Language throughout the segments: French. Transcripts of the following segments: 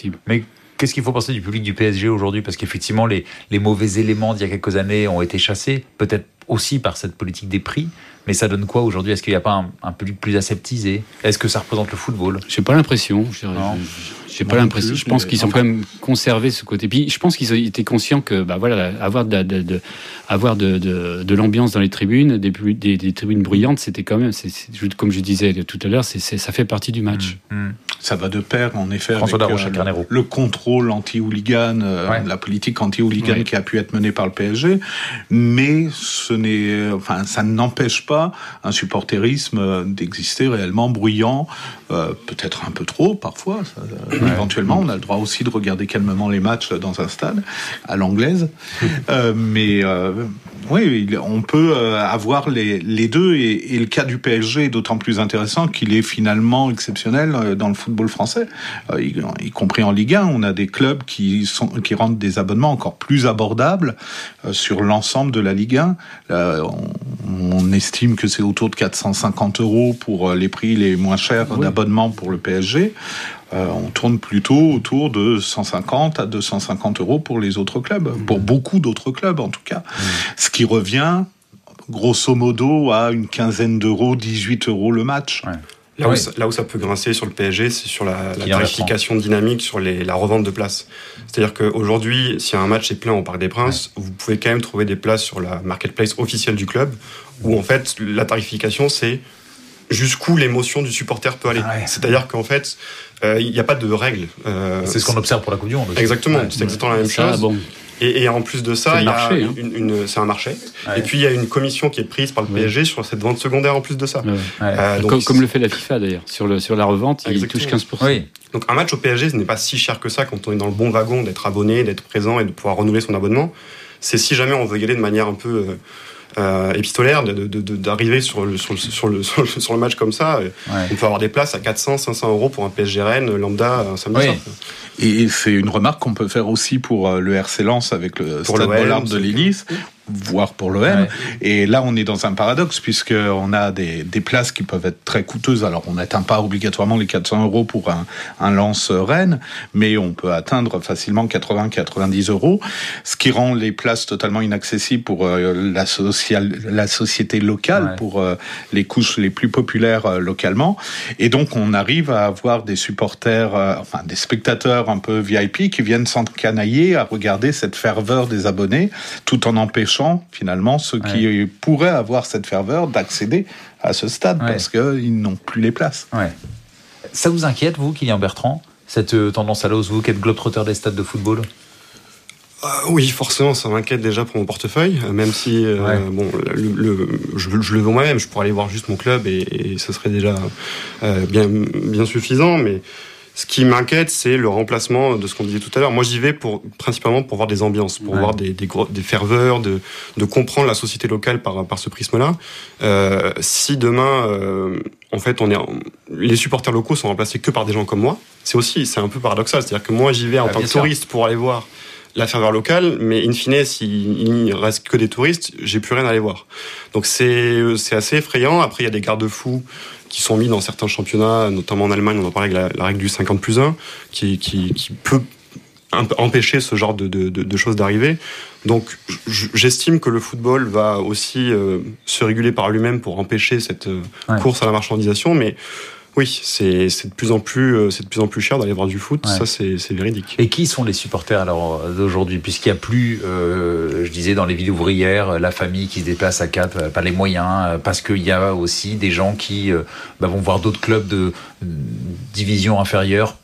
possible. Mais qu'est-ce qu'il faut penser du public du PSG aujourd'hui ? Parce qu'effectivement, les mauvais éléments d'il y a quelques années ont été chassés, peut-être aussi par cette politique des prix. Mais ça donne quoi aujourd'hui ? Est-ce qu'il n'y a pas un public plus aseptisé ? Est-ce que ça représente le football ? J'ai pas l'impression. J'ai pas l'impression. Je pense qu'ils ont quand même conservé ce côté. Puis je pense qu'ils étaient conscients que, avoir de l'ambiance dans les tribunes, des tribunes bruyantes, c'était quand même, comme je disais tout à l'heure, ça fait partie du match. Ça va de pair, en effet, François avec le contrôle anti-hooligan, la politique anti-hooligan qui a pu être menée par le PSG. Mais ça n'empêche pas un supporterisme d'exister réellement bruyant, peut-être un peu trop parfois. Éventuellement, on a le droit aussi de regarder calmement les matchs dans un stade à l'anglaise. Oui, on peut avoir les deux, et le cas du PSG est d'autant plus intéressant qu'il est finalement exceptionnel dans le football français, y compris en Ligue 1. On a des clubs qui rendent des abonnements encore plus abordables sur l'ensemble de la Ligue 1. On estime que c'est autour de 450 € pour les prix les moins chers d'abonnement pour le PSG. On tourne plutôt autour de 150 à 250 € pour les autres clubs, pour beaucoup d'autres clubs en tout cas. Ce qui revient grosso modo à une quinzaine d'euros, 18 € le match. Là où ça peut grincer sur le PSG, c'est sur la tarification dynamique, sur la revente de places. C'est-à-dire qu'aujourd'hui, si un match est plein au Parc des Princes, vous pouvez quand même trouver des places sur la marketplace officielle du club, où en fait, la tarification, c'est jusqu'où l'émotion du supporter peut aller. C'est-à-dire qu'en fait, il n'y a pas de règles. C'est ce qu'on observe pour la Coupe du Monde aussi. Exactement, c'est exactement la même chose. Bon. Et en plus de ça, c'est un marché. Et puis il y a une commission qui est prise par le PSG sur cette vente secondaire en plus de ça. Donc, comme le fait la FIFA d'ailleurs, sur la revente, il touche 15%. Oui. Donc un match au PSG, ce n'est pas si cher que ça quand on est dans le bon wagon, d'être abonné, d'être présent et de pouvoir renouveler son abonnement. C'est si jamais on veut y aller de manière un peu épistolaire, d'arriver sur le match comme ça. On peut avoir des places à 400, 500 € pour un PSG Rennes lambda un samedi soir. Et c'est une remarque qu'on peut faire aussi pour le RC Lens avec le Stade Bollaert de Lille, voire pour l'OM. Et là, on est dans un paradoxe, puisqu'on a des places qui peuvent être très coûteuses. Alors, on n'atteint pas obligatoirement les 400 € pour un Lens Rennes, mais on peut atteindre facilement 80-90 €, ce qui rend les places totalement inaccessibles pour la société locale, pour les couches les plus populaires localement. Et donc, on arrive à avoir des supporters, des spectateurs un peu VIP qui viennent s'encanailler à regarder cette ferveur des abonnés, tout en empêchant finalement ceux qui pourraient avoir cette ferveur d'accéder à ce stade parce qu'ils n'ont plus les places. Ça vous inquiète, vous, Kylian Bertrand, cette tendance à la hausse, vous qui êtes globe-trotter des stades de football ? Oui, forcément, ça m'inquiète déjà pour mon portefeuille, même si je le veux moi-même, je pourrais aller voir juste mon club et ce serait déjà bien suffisant, mais ce qui m'inquiète, c'est le remplacement de ce qu'on disait tout à l'heure. Moi, j'y vais principalement pour voir des ambiances, pour voir des ferveurs, de comprendre la société locale par ce prisme-là. Si demain, en fait, les supporters locaux sont remplacés que par des gens comme moi, c'est un peu paradoxal. C'est-à-dire que moi, j'y vais en tant que touriste pour aller voir la ferveur locale, mais in fine, s'il ne reste que des touristes, j'ai plus rien à aller voir. Donc c'est assez effrayant. Après, il y a des garde-fous qui sont mis dans certains championnats, notamment en Allemagne, on en parlait avec la règle du 50+1, qui peut empêcher ce genre de choses d'arriver. Donc j'estime que le football va aussi se réguler par lui-même pour empêcher cette course à la marchandisation, mais oui, c'est de plus en plus cher d'aller voir du foot, ça c'est véridique. Et qui sont les supporters alors d'aujourd'hui, puisqu'il n'y a plus, je disais dans les villes ouvrières, la famille qui se déplace à 4, pas les moyens, parce qu'il y a aussi des gens qui vont voir d'autres clubs de division inférieure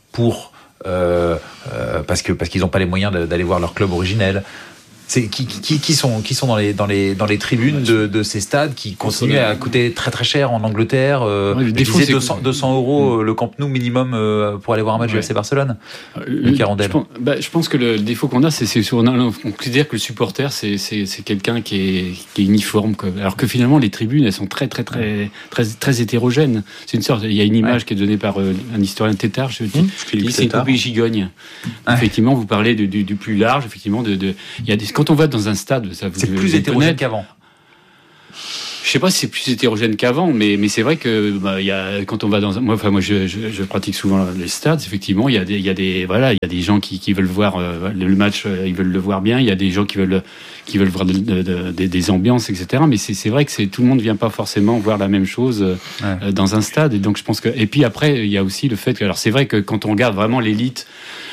parce qu'ils n'ont pas les moyens d'aller voir leur club originel. C'est qui sont dans les tribunes de ces stades qui continuent à coûter très très cher en Angleterre. Défaut, 200 € le Camp Nou minimum pour aller voir un match du FC Barcelone. Je pense que le défaut qu'on a, c'est on considère que le supporter c'est quelqu'un qui est uniforme, quoi. Alors que finalement les tribunes elles sont très très très très très hétérogènes. C'est une sorte. Il y a une image qui est donnée par un historien tétard, c'est une poupée gigogne. Effectivement, vous parlez du plus large. Effectivement, il y a des. Quand on va dans un stade, c'est plus hétérogène qu'avant. Je sais pas si c'est plus hétérogène qu'avant, mais c'est vrai que quand on va dans moi je pratique souvent les stades. Effectivement, il y a des gens qui veulent voir le match, ils veulent le voir bien. Il y a des gens qui veulent voir des ambiances, etc. Mais c'est vrai que tout le monde vient pas forcément voir la même chose dans un stade. Et donc je pense que et puis après il y a aussi le fait que alors c'est vrai que quand on regarde vraiment l'élite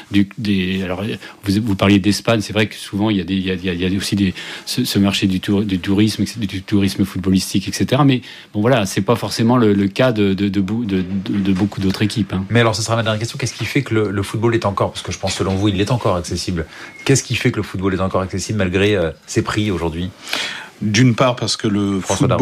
alors vous parliez d'Espagne, c'est vrai que souvent il y a aussi ce marché du tourisme footballistique, etc. Mais bon voilà, c'est pas forcément le cas de beaucoup d'autres équipes. Hein. Mais alors, ce sera ma dernière question. Qu'est-ce qui fait que le football est encore, parce que je pense selon vous, il est encore accessible. Qu'est-ce qui fait que le football est encore accessible malgré ses prix aujourd'hui ? D'une part parce que le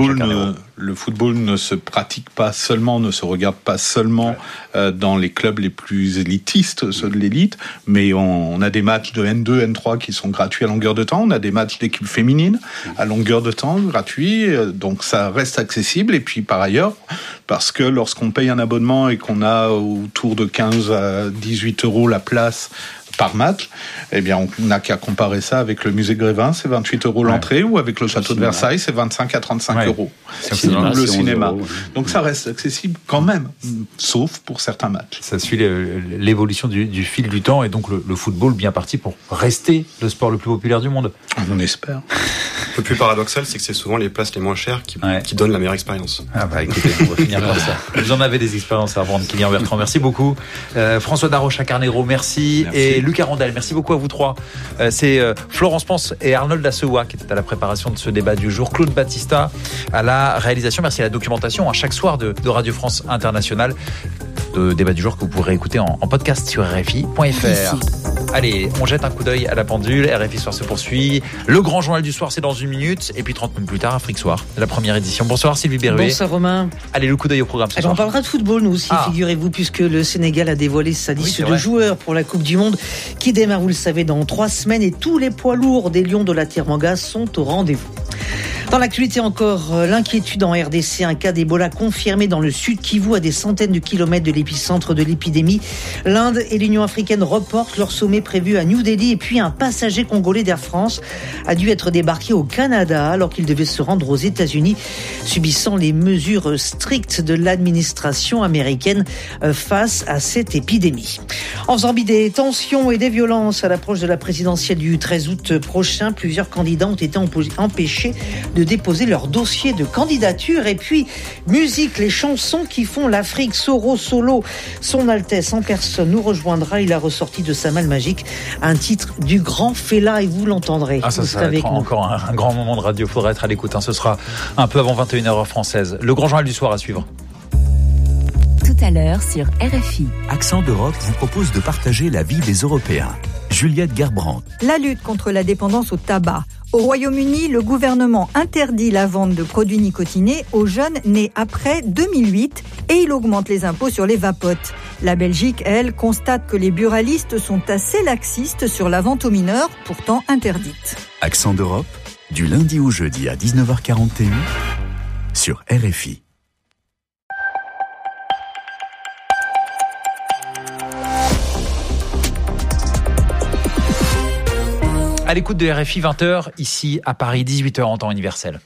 football ne se pratique pas seulement, ne se regarde pas seulement dans les clubs les plus élitistes, ceux de l'élite, mais on a des matchs de N2, N3 qui sont gratuits à longueur de temps, on a des matchs d'équipes féminines à longueur de temps gratuits, donc ça reste accessible. Et puis par ailleurs, parce que lorsqu'on paye un abonnement et qu'on a autour de 15 à 18 euros la place par match, eh bien, on n'a qu'à comparer ça avec le musée Grévin, c'est 28 euros l'entrée, ou avec le château de Versailles, c'est 25 à 35 euros. C'est le cinéma. Donc ça reste accessible quand même, sauf pour certains matchs. Ça suit l'évolution du fil du temps, et donc le football bien parti pour rester le sport le plus populaire du monde. On espère. Le plus paradoxal, c'est que c'est souvent les places les moins chères qui donnent la meilleure expérience. Ah bah écoutez, on va finir par ça. Vous en avez des expériences à revendre, Kylian Bertrand. Merci beaucoup. François Darocha-Carnero, merci. Et Lucas Rondel, merci beaucoup à vous trois. C'est Florence Pons et Arnold Dasseoua qui étaient à la préparation de ce débat du jour. Claude Battista à la réalisation. Merci à la documentation chaque soir de Radio France Internationale. De débat du jour que vous pourrez écouter en podcast sur RFI.fr. Allez, on jette un coup d'œil à la pendule. RFI Soir se poursuit. Le grand journal du soir, c'est dans 1 minute. Et puis 30 minutes plus tard, Afrique Soir, la première édition. Bonsoir Sylvie Berruet. Bonsoir Romain. Allez, le coup d'œil au programme ce soir. On parlera de football, nous aussi, figurez-vous, puisque le Sénégal a dévoilé sa liste de joueurs pour la Coupe du Monde qui démarre, vous le savez, dans 3 semaines. Et tous les poids lourds des Lions de la Teranga sont au rendez-vous. Dans l'actualité encore, l'inquiétude en RDC, un cas d'Ebola confirmé dans le sud Kivu à des centaines de kilomètres de l'épicentre de l'épidémie. L'Inde et l'Union africaine reportent leur sommet prévu à New Delhi et puis un passager congolais d'Air France a dû être débarqué au Canada alors qu'il devait se rendre aux États-Unis, subissant les mesures strictes de l'administration américaine face à cette épidémie. En Zambie, des tensions et des violences à l'approche de la présidentielle du 13 août prochain. Plusieurs candidats ont été empêchés de déposer leur dossier de candidature. Et puis, musique, les chansons qui font l'Afrique. Soro Solo, son Altesse en personne, nous rejoindra. Il a ressorti de sa malle magique un titre du grand Fela et vous l'entendrez. Ça va être encore un grand moment de radio. Il faudra être à l'écoute. Ce sera un peu avant 21h heure française. Le grand journal du soir à suivre. Tout à l'heure sur RFI. Accent d'Europe vous propose de partager la vie des Européens. Juliette Gerbrandt. La lutte contre la dépendance au tabac. Au Royaume-Uni, le gouvernement interdit la vente de produits nicotinés aux jeunes nés après 2008 et il augmente les impôts sur les vapotes. La Belgique, elle, constate que les buralistes sont assez laxistes sur la vente aux mineurs, pourtant interdite. Accent d'Europe, du lundi au jeudi à 19h41 sur RFI. À l'écoute de RFI, 20h, ici à Paris, 18h en temps universel.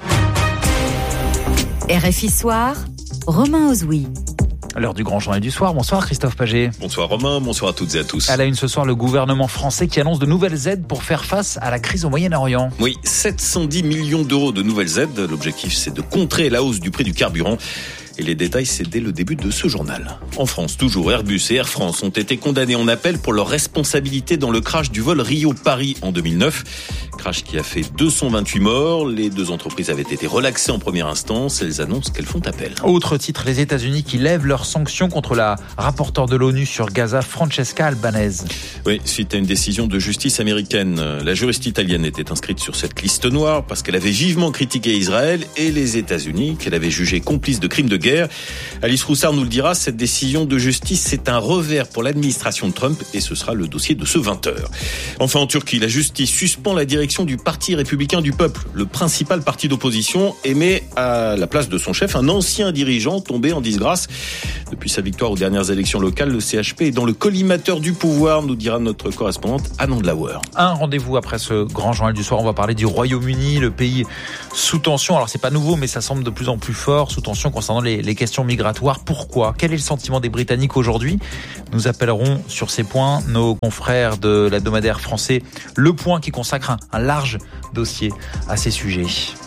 RFI Soir, Romain Ozoui. À l'heure du grand journal du soir. Bonsoir Christophe Paget. Bonsoir Romain, bonsoir à toutes et à tous. À la une ce soir, le gouvernement français qui annonce de nouvelles aides pour faire face à la crise au Moyen-Orient. Oui, 710 millions d'euros de nouvelles aides. L'objectif, c'est de contrer la hausse du prix du carburant. Et les détails, c'est dès le début de ce journal. En France, toujours, Airbus et Air France ont été condamnés en appel pour leur responsabilité dans le crash du vol Rio-Paris en 2009. Crash qui a fait 228 morts. Les deux entreprises avaient été relaxées en première instance. Elles annoncent qu'elles font appel. Autre titre, les États-Unis qui lèvent leurs sanctions contre la rapporteure de l'ONU sur Gaza, Francesca Albanese. Oui, suite à une décision de justice américaine, la juriste italienne était inscrite sur cette liste noire parce qu'elle avait vivement critiqué Israël et les États-Unis, qu'elle avait jugé complices de crimes de guerre. Alice Roussard nous le dira, cette décision de justice, c'est un revers pour l'administration de Trump et ce sera le dossier de ce 20h. Enfin, en Turquie, la justice suspend la direction du Parti républicain du peuple, le principal parti d'opposition, et met à la place de son chef un ancien dirigeant tombé en disgrâce. Depuis sa victoire aux dernières élections locales, le CHP est dans le collimateur du pouvoir, nous dira notre correspondante Anne Delaware. Un rendez-vous après ce grand journal du soir, on va parler du Royaume-Uni, le pays sous tension. Alors c'est pas nouveau, mais ça semble de plus en plus fort, sous tension concernant les questions migratoires. Pourquoi ? Quel est le sentiment des Britanniques aujourd'hui ? Nous appellerons sur ces points nos confrères de l'hebdomadaire français Le Point, qui consacre un large dossier à ces sujets.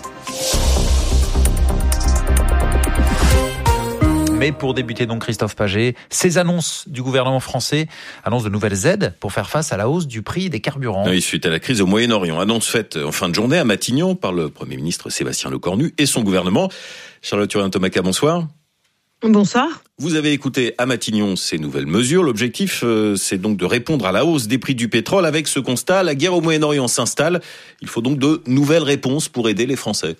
Mais pour débuter donc, Christophe Paget, ces annonces du gouvernement français, annonce de nouvelles aides pour faire face à la hausse du prix des carburants. Oui, suite à la crise au Moyen-Orient. Annonce faite en fin de journée à Matignon par le Premier ministre Sébastien Lecornu et son gouvernement. Charlotte Turien-Thomaca, bonsoir. Bonsoir. Vous avez écouté à Matignon ces nouvelles mesures. L'objectif, c'est donc de répondre à la hausse des prix du pétrole. Avec ce constat, la guerre au Moyen-Orient s'installe. Il faut donc de nouvelles réponses pour aider les Français.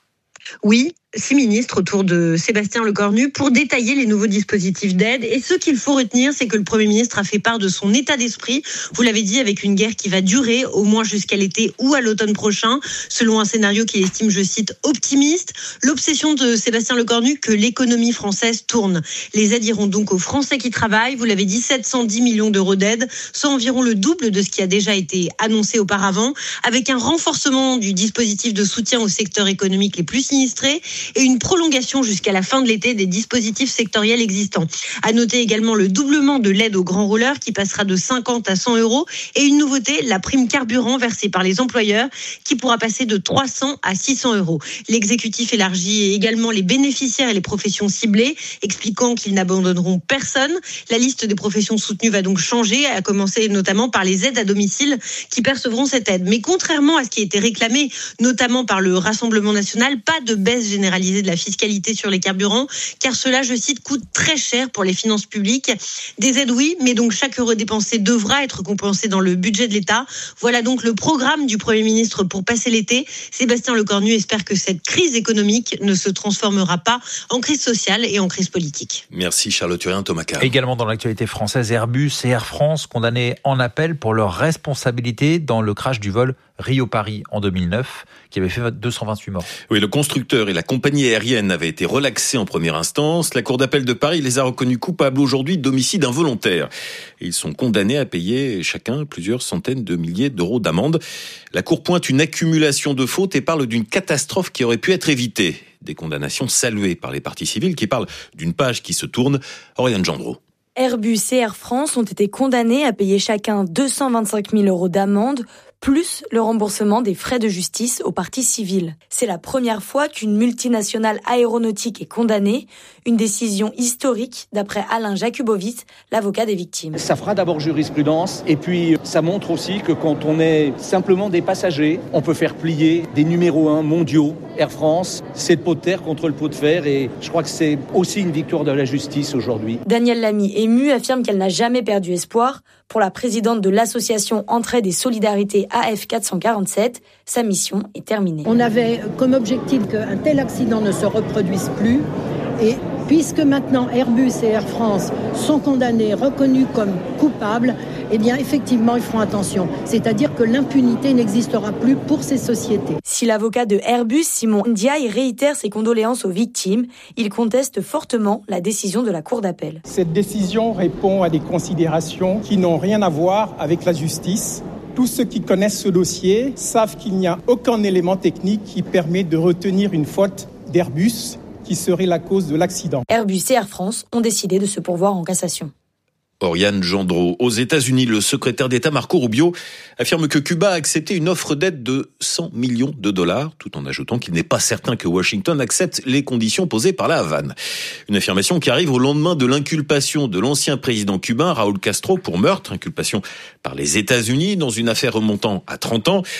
Oui, 6 ministres autour de Sébastien Lecornu pour détailler les nouveaux dispositifs d'aide. Et ce qu'il faut retenir, c'est que le Premier ministre a fait part de son état d'esprit. Vous l'avez dit, avec une guerre qui va durer au moins jusqu'à l'été ou à l'automne prochain, selon un scénario qu'il estime, je cite, optimiste. L'obsession de Sébastien Lecornu, que l'économie française tourne. Les aides iront donc aux Français qui travaillent. Vous l'avez dit, 710 millions d'euros d'aide, soit environ le double de ce qui a déjà été annoncé auparavant, avec un renforcement du dispositif de soutien aux secteurs économiques les plus sinistrés et une prolongation jusqu'à la fin de l'été des dispositifs sectoriels existants. À noter également le doublement de l'aide aux grands rouleurs qui passera de 50 à 100 euros et une nouveauté, la prime carburant versée par les employeurs qui pourra passer de 300 à 600 euros. L'exécutif élargit également les bénéficiaires et les professions ciblées, expliquant qu'ils n'abandonneront personne. La liste des professions soutenues va donc changer, à commencer notamment par les aides à domicile qui percevront cette aide. Mais contrairement à ce qui a été réclamé, notamment par le Rassemblement national, pas de baisse généralisée de la fiscalité sur les carburants, car cela, je cite, coûte très cher pour les finances publiques. Des aides, oui, mais donc chaque euro dépensé devra être compensé dans le budget de l'État. Voilà donc le programme du Premier ministre pour passer l'été. Sébastien Lecornu espère que cette crise économique ne se transformera pas en crise sociale et en crise politique. Merci Charlotte Turien-Thomaca. Également dans l'actualité française, Airbus et Air France condamnés en appel pour leur responsabilité dans le crash du vol Rio-Paris en 2009, qui avait fait 228 morts. Oui, le constructeur et la compagnie aérienne avaient été relaxés en première instance. La Cour d'appel de Paris les a reconnus coupables aujourd'hui d'homicide involontaire. Et ils sont condamnés à payer chacun plusieurs centaines de milliers d'euros d'amende. La Cour pointe une accumulation de fautes et parle d'une catastrophe qui aurait pu être évitée. Des condamnations saluées par les parties civiles qui parlent d'une page qui se tourne. Oriane Gendreau. Airbus et Air France ont été condamnés à payer chacun 225 000 euros d'amende, plus le remboursement des frais de justice aux parties civiles. C'est la première fois qu'une multinationale aéronautique est condamnée, une décision historique d'après Alain Jakubowicz, l'avocat des victimes. Ça fera d'abord jurisprudence et puis ça montre aussi que quand on est simplement des passagers, on peut faire plier des numéros 1 mondiaux. Air France, c'est le pot de terre contre le pot de fer et je crois que c'est aussi une victoire de la justice aujourd'hui. Danielle Lamy, émue, affirme qu'elle n'a jamais perdu espoir. Pour la présidente de l'association Entraide et Solidarité AF 447, sa mission est terminée. On avait comme objectif qu'un tel accident ne se reproduise plus et puisque maintenant Airbus et Air France sont condamnés, reconnus comme coupables, eh bien effectivement ils feront attention. C'est-à-dire que l'impunité n'existera plus pour ces sociétés. Si l'avocat de Airbus, Simon Ndiaye, réitère ses condoléances aux victimes, il conteste fortement la décision de la Cour d'appel. Cette décision répond à des considérations qui n'ont rien à voir avec la justice. Tous ceux qui connaissent ce dossier savent qu'il n'y a aucun élément technique qui permet de retenir une faute d'Airbus qui serait la cause de l'accident. Airbus et Air France ont décidé de se pourvoir en cassation. Oriane Gendreau. Aux États-Unis, le secrétaire d'État Marco Rubio affirme que Cuba a accepté une offre d'aide de 100 millions de dollars, tout en ajoutant qu'il n'est pas certain que Washington accepte les conditions posées par la Havane. Une affirmation qui arrive au lendemain de l'inculpation de l'ancien président cubain Raúl Castro pour meurtre, inculpation par les États-Unis dans une affaire remontant à 30 ans.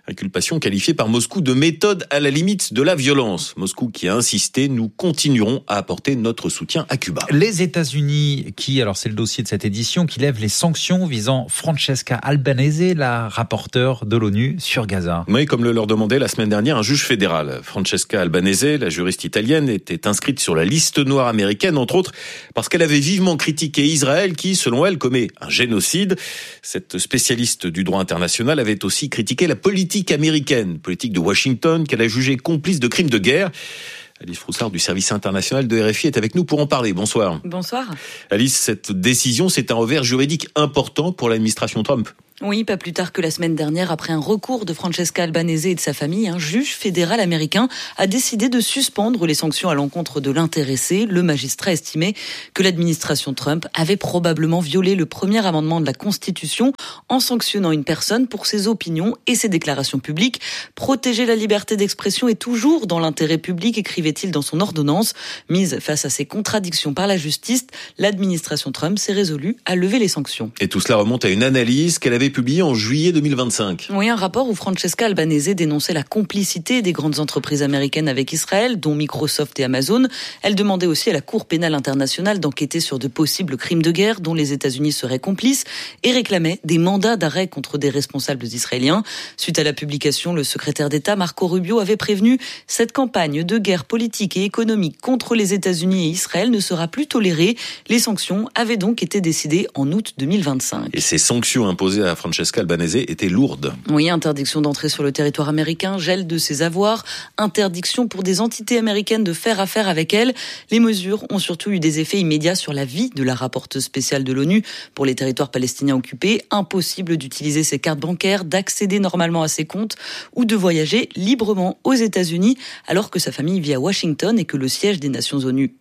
Inculpation qualifiée par Moscou de méthode à la limite de la violence. Moscou qui a insisté, nous continuerons à apporter notre soutien à Cuba. Les États-Unis qui, alors c'est le dossier de cette édition, qui lèvent les sanctions visant Francesca Albanese, la rapporteure de l'ONU sur Gaza. Oui, comme le leur demandait la semaine dernière un juge fédéral. Francesca Albanese, la juriste italienne, était inscrite sur la liste noire américaine, entre autres parce qu'elle avait vivement critiqué Israël qui, selon elle, commet un génocide. Cette spécialiste du droit international avait aussi critiqué la politique américaine, politique de Washington, qu'elle a jugée complice de crimes de guerre. Alice Froussard du service international de RFI est avec nous pour en parler. Bonsoir. Bonsoir. Alice, cette décision, c'est un revers juridique important pour l'administration Trump. Oui, pas plus tard que la semaine dernière, après un recours de Francesca Albanese et de sa famille, un juge fédéral américain a décidé de suspendre les sanctions à l'encontre de l'intéressé. Le magistrat estimait que l'administration Trump avait probablement violé le premier amendement de la Constitution en sanctionnant une personne pour ses opinions et ses déclarations publiques. Protéger la liberté d'expression est toujours dans l'intérêt public, écrivait-il dans son ordonnance. Mise face à ces contradictions par la justice, l'administration Trump s'est résolue à lever les sanctions. Et tout cela remonte à une analyse qu'elle avait publié en juillet 2025. Oui, un rapport où Francesca Albanese dénonçait la complicité des grandes entreprises américaines avec Israël, dont Microsoft et Amazon. Elle demandait aussi à la Cour pénale internationale d'enquêter sur de possibles crimes de guerre dont les États-Unis seraient complices et réclamait des mandats d'arrêt contre des responsables israéliens. Suite à la publication, le secrétaire d'État Marco Rubio avait prévenu « Cette campagne de guerre politique et économique contre les États-Unis et Israël ne sera plus tolérée ». Les sanctions avaient donc été décidées en août 2025. Et ces sanctions imposées à Francesca Albanese étaient lourdes. Oui, interdiction d'entrer sur le territoire américain, gel de ses avoirs, interdiction pour des entités américaines de faire affaire avec elle. Les mesures ont surtout eu des effets immédiats sur la vie de la rapporteuse spéciale de l'ONU pour les territoires palestiniens occupés. Impossible d'utiliser ses cartes bancaires, d'accéder normalement à ses comptes ou de voyager librement aux États-Unis alors que sa famille vit à Washington et que le siège des Nations Unies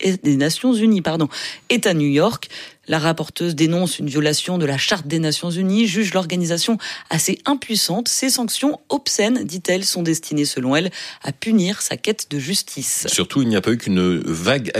est à New York. La rapporteuse dénonce une violation de la Charte des Nations Unies, juge l'organisation assez impuissante. Ces sanctions obscènes, dit-elle, sont destinées, selon elle, à punir sa quête de justice. Surtout, il n'y a pas eu qu'une vague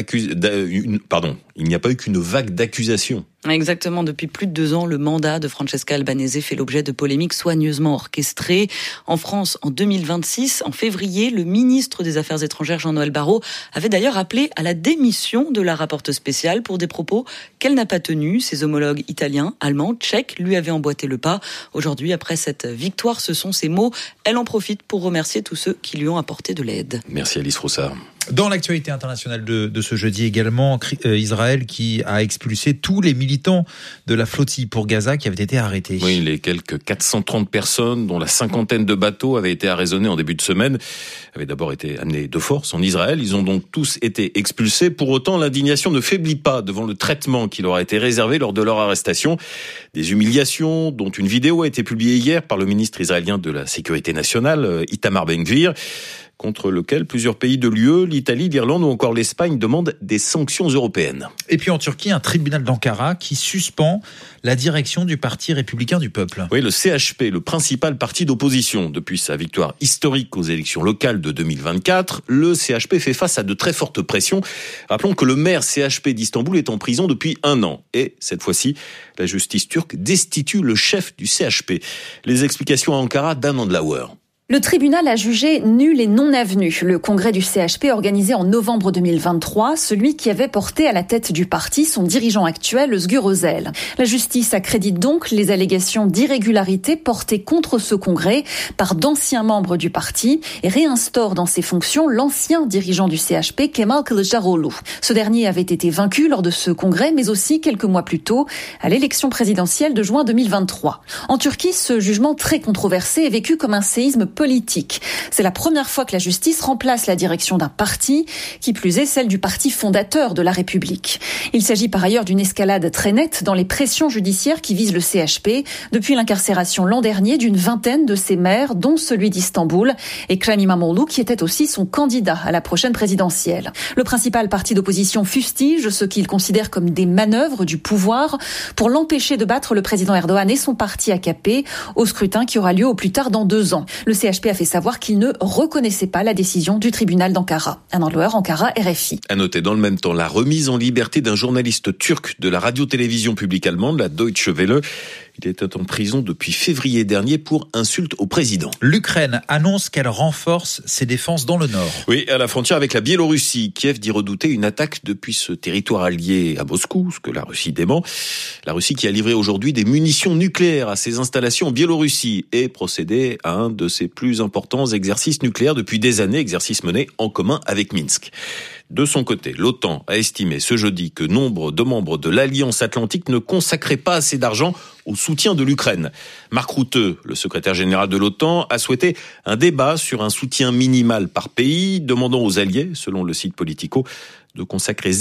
d'accusations. Exactement. Depuis plus de 2 ans, le mandat de Francesca Albanese fait l'objet de polémiques soigneusement orchestrées. En France, en 2026, en février, le ministre des Affaires étrangères, Jean-Noël Barrot, avait d'ailleurs appelé à la démission de la rapporteuse spéciale pour des propos qu'elle n'a pas tenus. Ses homologues italiens, allemands, tchèques lui avaient emboîté le pas. Aujourd'hui, après cette victoire, ce sont ses mots. Elle en profite pour remercier tous ceux qui lui ont apporté de l'aide. Merci Alice Froussard. Dans l'actualité internationale de ce jeudi également, Israël qui a expulsé tous les militants de la flottille pour Gaza qui avaient été arrêtés. Oui, les quelques 430 personnes, dont la 50aine de bateaux avaient été arraisonnés en début de semaine, avaient d'abord été amenés de force en Israël. Ils ont donc tous été expulsés. Pour autant, l'indignation ne faiblit pas devant le traitement qui leur a été réservé lors de leur arrestation. Des humiliations dont une vidéo a été publiée hier par le ministre israélien de la Sécurité nationale, Itamar Ben-Gvir, contre lequel plusieurs pays de l'UE, l'Italie, l'Irlande ou encore l'Espagne demandent des sanctions européennes. Et puis en Turquie, un tribunal d'Ankara qui suspend la direction du Parti républicain du peuple. Oui, le CHP, le principal parti d'opposition. Depuis sa victoire historique aux élections locales de 2024, le CHP fait face à de très fortes pressions. Rappelons que le maire CHP d'Istanbul est en prison depuis 1 an. Et cette fois-ci, la justice turque destitue le chef du CHP. Les explications à Ankara d'Anand Lauer. Le tribunal a jugé nul et non avenu le congrès du CHP organisé en novembre 2023, celui qui avait porté à la tête du parti son dirigeant actuel, Özgür Özel. La justice accrédite donc les allégations d'irrégularité portées contre ce congrès par d'anciens membres du parti et réinstaure dans ses fonctions l'ancien dirigeant du CHP, Kemal Kılıçdaroğlu. Ce dernier avait été vaincu lors de ce congrès, mais aussi quelques mois plus tôt, à l'élection présidentielle de juin 2023. En Turquie, ce jugement très controversé est vécu comme un séisme politique. C'est la première fois que la justice remplace la direction d'un parti, qui plus est celle du parti fondateur de la République. Il s'agit par ailleurs d'une escalade très nette dans les pressions judiciaires qui visent le CHP depuis l'incarcération l'an dernier d'une 20aine de ses maires, dont celui d'Istanbul, et Ekrem İmamoğlu, qui était aussi son candidat à la prochaine présidentielle. Le principal parti d'opposition fustige ce qu'il considère comme des manœuvres du pouvoir pour l'empêcher de battre le président Erdogan et son parti AKP au scrutin qui aura lieu au plus tard dans 2 ans. Le CHP a fait savoir qu'il ne reconnaissait pas la décision du tribunal d'Ankara. Anand Lauer, Ankara, RFI. À noter dans le même temps la remise en liberté d'un journaliste turc de la radio-télévision publique allemande, la Deutsche Welle. Il était en prison depuis février dernier pour insulte au président. L'Ukraine annonce qu'elle renforce ses défenses dans le nord. Oui, à la frontière avec la Biélorussie. Kiev dit redouter une attaque depuis ce territoire allié à Moscou, ce que la Russie dément. La Russie qui a livré aujourd'hui des munitions nucléaires à ses installations en Biélorussie et procédé à un de ses plus importants exercices nucléaires depuis des années, exercice mené en commun avec Minsk. De son côté, l'OTAN a estimé ce jeudi que nombre de membres de l'Alliance Atlantique ne consacraient pas assez d'argent au soutien de l'Ukraine. Mark Rutte, le secrétaire général de l'OTAN, a souhaité un débat sur un soutien minimal par pays, demandant aux alliés, selon le site Politico, de consacrer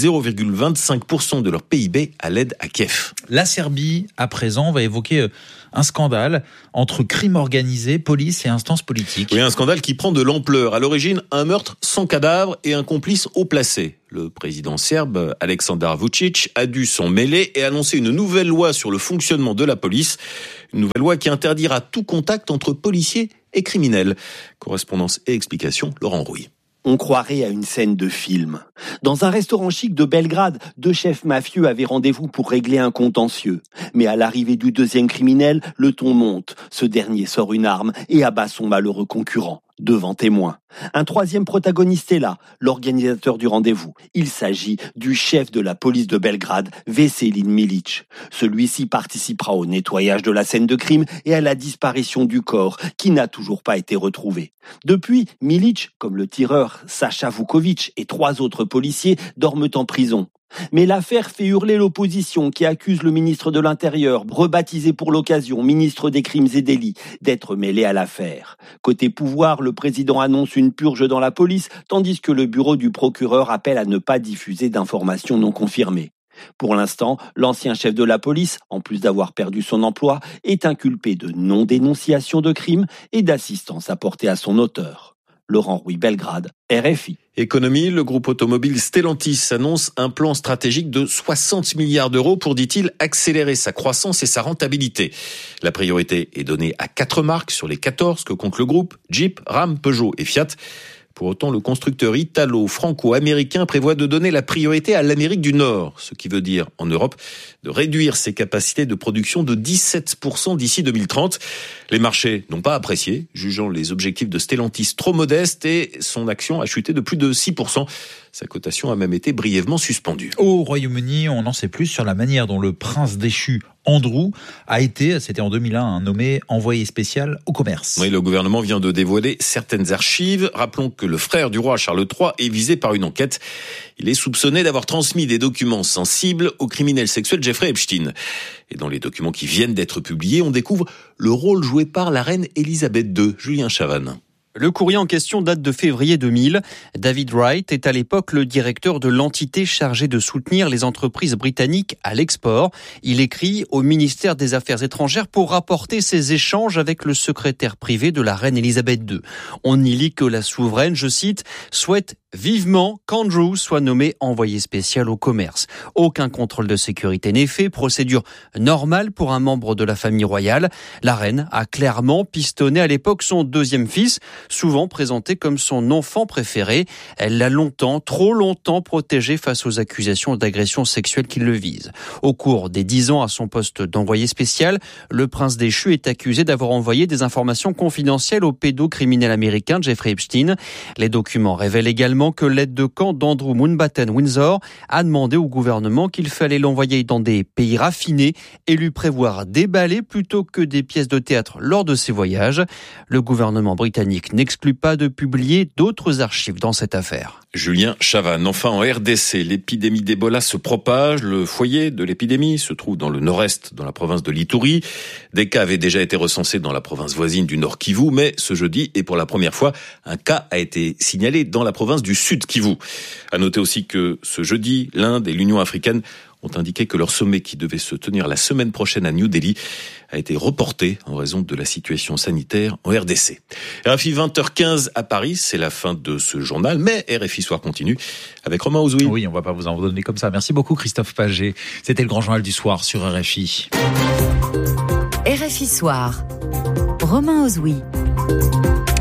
0,25% de leur PIB à l'aide à Kiev. La Serbie, à présent, va évoquer un scandale entre crime organisé, police et instances politiques. Oui, un scandale qui prend de l'ampleur. À l'origine, un meurtre sans cadavre et un complice haut placé. Le président serbe, Aleksandar Vučić, a dû s'en mêler et annoncer une nouvelle loi sur le fonctionnement de la police. Une nouvelle loi qui interdira tout contact entre policiers et criminels. Correspondance et explication, Laurent Rouille. On croirait à une scène de film. Dans un restaurant chic de Belgrade, 2 chefs mafieux avaient rendez-vous pour régler un contentieux. Mais à l'arrivée du deuxième criminel, le ton monte. Ce dernier sort une arme et abat son malheureux concurrent, devant témoins. Un troisième protagoniste est là, l'organisateur du rendez-vous. Il s'agit du chef de la police de Belgrade, Veselin Milić. Celui-ci participera au nettoyage de la scène de crime et à la disparition du corps, qui n'a toujours pas été retrouvé. Depuis, Milić, comme le tireur Sacha Vukovic et 3 autres policiers, dorment en prison. Mais l'affaire fait hurler l'opposition qui accuse le ministre de l'Intérieur, rebaptisé pour l'occasion ministre des Crimes et Délits, d'être mêlé à l'affaire. Côté pouvoir, le président annonce une purge dans la police, tandis que le bureau du procureur appelle à ne pas diffuser d'informations non confirmées. Pour l'instant, l'ancien chef de la police, en plus d'avoir perdu son emploi, est inculpé de non-dénonciation de crime et d'assistance apportée à son auteur. Laurent Rouille, Belgrade, RFI. Économie, le groupe automobile Stellantis annonce un plan stratégique de 60 milliards d'euros pour, dit-il, accélérer sa croissance et sa rentabilité. La priorité est donnée à 4 marques sur les 14 que compte le groupe, Jeep, Ram, Peugeot et Fiat. Pour autant, le constructeur italo-franco-américain prévoit de donner la priorité à l'Amérique du Nord, ce qui veut dire, en Europe, de réduire ses capacités de production de 17% d'ici 2030. Les marchés n'ont pas apprécié, jugeant les objectifs de Stellantis trop modestes et son action a chuté de plus de 6%. Sa cotation a même été brièvement suspendue. Au Royaume-Uni, on en sait plus sur la manière dont le prince déchu Andrew a été, c'était en 2001, nommé envoyé spécial au commerce. Oui, le gouvernement vient de dévoiler certaines archives. Rappelons que le frère du roi Charles III est visé par une enquête. Il est soupçonné d'avoir transmis des documents sensibles au criminel sexuel Jeffrey Epstein. Et dans les documents qui viennent d'être publiés, on découvre le rôle joué par la reine Elisabeth II, Julien Chavannes. Le courrier en question date de février 2000. David Wright est à l'époque le directeur de l'entité chargée de soutenir les entreprises britanniques à l'export. Il écrit au ministère des Affaires étrangères pour rapporter ses échanges avec le secrétaire privé de la reine Elisabeth II. On y lit que la souveraine, je cite, souhaite vivement qu'Andrew soit nommé envoyé spécial au commerce. Aucun contrôle de sécurité n'est fait, procédure normale pour un membre de la famille royale. La reine a clairement pistonné à l'époque son deuxième fils, souvent présenté comme son enfant préféré. Elle l'a longtemps, trop longtemps protégé face aux accusations d'agression sexuelle qui le visent. Au cours des 10 ans à son poste d'envoyé spécial, le prince déchu est accusé d'avoir envoyé des informations confidentielles au pédocriminel américain Jeffrey Epstein. Les documents révèlent également que l'aide de camp d'Andrew Mountbatten Windsor a demandé au gouvernement qu'il fallait l'envoyer dans des pays raffinés et lui prévoir des ballets plutôt que des pièces de théâtre lors de ses voyages. Le gouvernement britannique n'exclut pas de publier d'autres archives dans cette affaire. Julien Chavannes. Enfin, en RDC, l'épidémie d'Ebola se propage. Le foyer de l'épidémie se trouve dans le nord-est, dans la province de l'Ituri. Des cas avaient déjà été recensés dans la province voisine du Nord Kivu, mais ce jeudi, et pour la première fois, un cas a été signalé dans la province du Sud Kivu. À noter aussi que ce jeudi, l'Inde et l'Union africaine ont indiqué que leur sommet qui devait se tenir la semaine prochaine à New Delhi a été reporté en raison de la situation sanitaire en RDC. RFI 20h15 à Paris, c'est la fin de ce journal, mais RFI Soir continue avec Romain Ozoui. Oui, on va pas vous en donner comme ça. Merci beaucoup Christophe Paget. C'était le grand journal du soir sur RFI. RFI Soir, Romain Ozoui.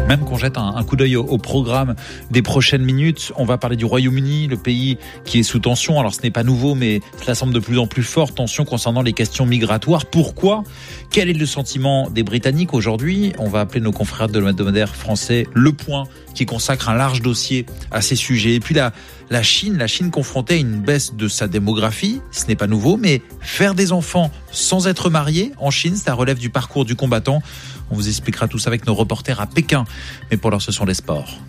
Même qu'on jette un coup d'œil au programme des prochaines minutes. On va parler du Royaume-Uni, le pays qui est sous tension. Alors ce n'est pas nouveau, mais cela semble de plus en plus fort. Tension concernant les questions migratoires. Pourquoi ? Quel est le sentiment des Britanniques aujourd'hui ? On va appeler nos confrères de l'hebdomadaire français Le Point, qui consacre un large dossier à ces sujets. Et puis la Chine confrontée à une baisse de sa démographie, ce n'est pas nouveau, mais faire des enfants sans être marié en Chine, ça relève du parcours du combattant. On vous expliquera tout ça avec nos reporters à Pékin. Mais pour l'heure, ce sont les sports.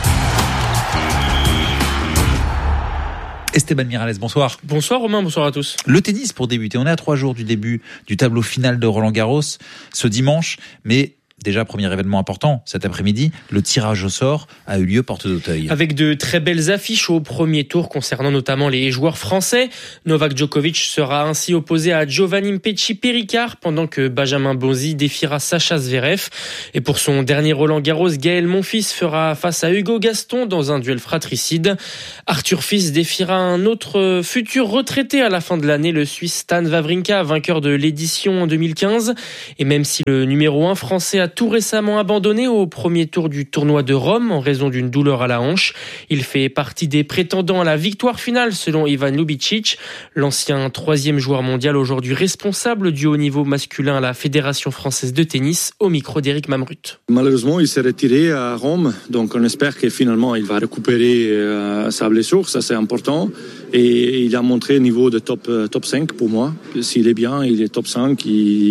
Esteban Miralles, bonsoir. Bonsoir Romain, bonsoir à tous. Le tennis pour débuter. On est à 3 jours du début du tableau final de Roland-Garros ce dimanche, mais déjà, premier événement important cet après-midi, le tirage au sort a eu lieu porte d'Auteuil. Avec de très belles affiches au premier tour concernant notamment les joueurs français. Novak Djokovic sera ainsi opposé à Giovanni Mpetshi-Perricard pendant que Benjamin Bonzi défiera Sacha Zverev. Et pour son dernier Roland-Garros, Gaël Monfils fera face à Hugo Gaston dans un duel fratricide. Arthur Fils défiera un autre futur retraité à la fin de l'année, le Suisse Stan Wawrinka, vainqueur de l'édition en 2015. Et même si le numéro 1 français a tout récemment abandonné au premier tour du tournoi de Rome en raison d'une douleur à la hanche. Il fait partie des prétendants à la victoire finale selon Ivan Lubicic, l'ancien 3e joueur mondial aujourd'hui responsable du haut niveau masculin à la Fédération française de tennis, au micro d'Éric Mamrut. Malheureusement, il s'est retiré à Rome, donc on espère que finalement il va récupérer sa blessure, ça c'est important. Et il a montré niveau de top 5 pour moi. S'il est bien, il est top 5.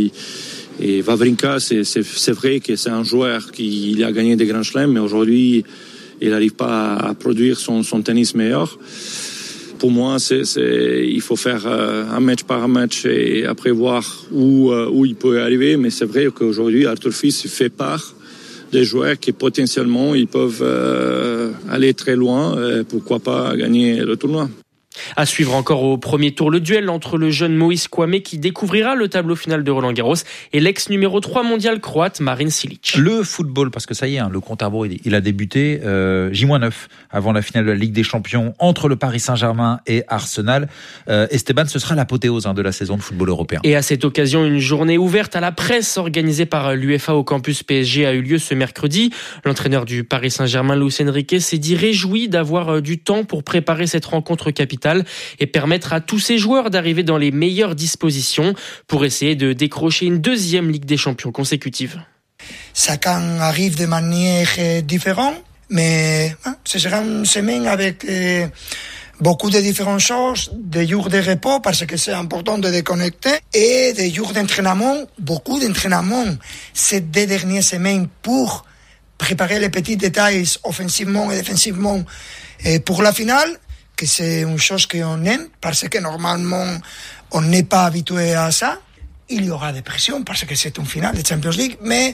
Et Wawrinka, c'est vrai que c'est un joueur qui a gagné des grands chelems, mais aujourd'hui, il n'arrive pas à produire son tennis meilleur. Pour moi, il faut faire un match par match et après voir où il peut arriver. Mais c'est vrai qu'aujourd'hui, Arthur Fils fait part des joueurs qui potentiellement ils peuvent aller très loin. Pourquoi pas gagner le tournoi. À suivre encore au premier tour le duel entre le jeune Moïse Kouamé qui découvrira le tableau final de Roland-Garros et l'ex numéro 3 mondial croate Marin Cilic. Le football, parce que ça y est, le compte à rebours il a débuté J-9 avant la finale de la Ligue des Champions entre le Paris Saint-Germain et Arsenal. Esteban, ce sera l'apothéose de la saison de football européen. Et à cette occasion, une journée ouverte à la presse organisée par l'UEFA au campus PSG a eu lieu ce mercredi. L'entraîneur du Paris Saint-Germain, Luis Enrique, s'est dit réjoui d'avoir du temps pour préparer cette rencontre capitale et permettre à tous ses joueurs d'arriver dans les meilleures dispositions pour essayer de décrocher une 2e Ligue des Champions consécutive. Chacun arrive de manière différente, mais ce sera une semaine avec beaucoup de différentes choses, des jours de repos parce que c'est important de déconnecter et des jours d'entraînement, beaucoup d'entraînement ces 2 dernières semaines pour préparer les petits détails offensivement et défensivement pour la finale. Que c'est une chose qu'on aime parce que normalement on n'est pas habitué à ça. Il y aura des pressions parce que c'est une finale de Champions League, mais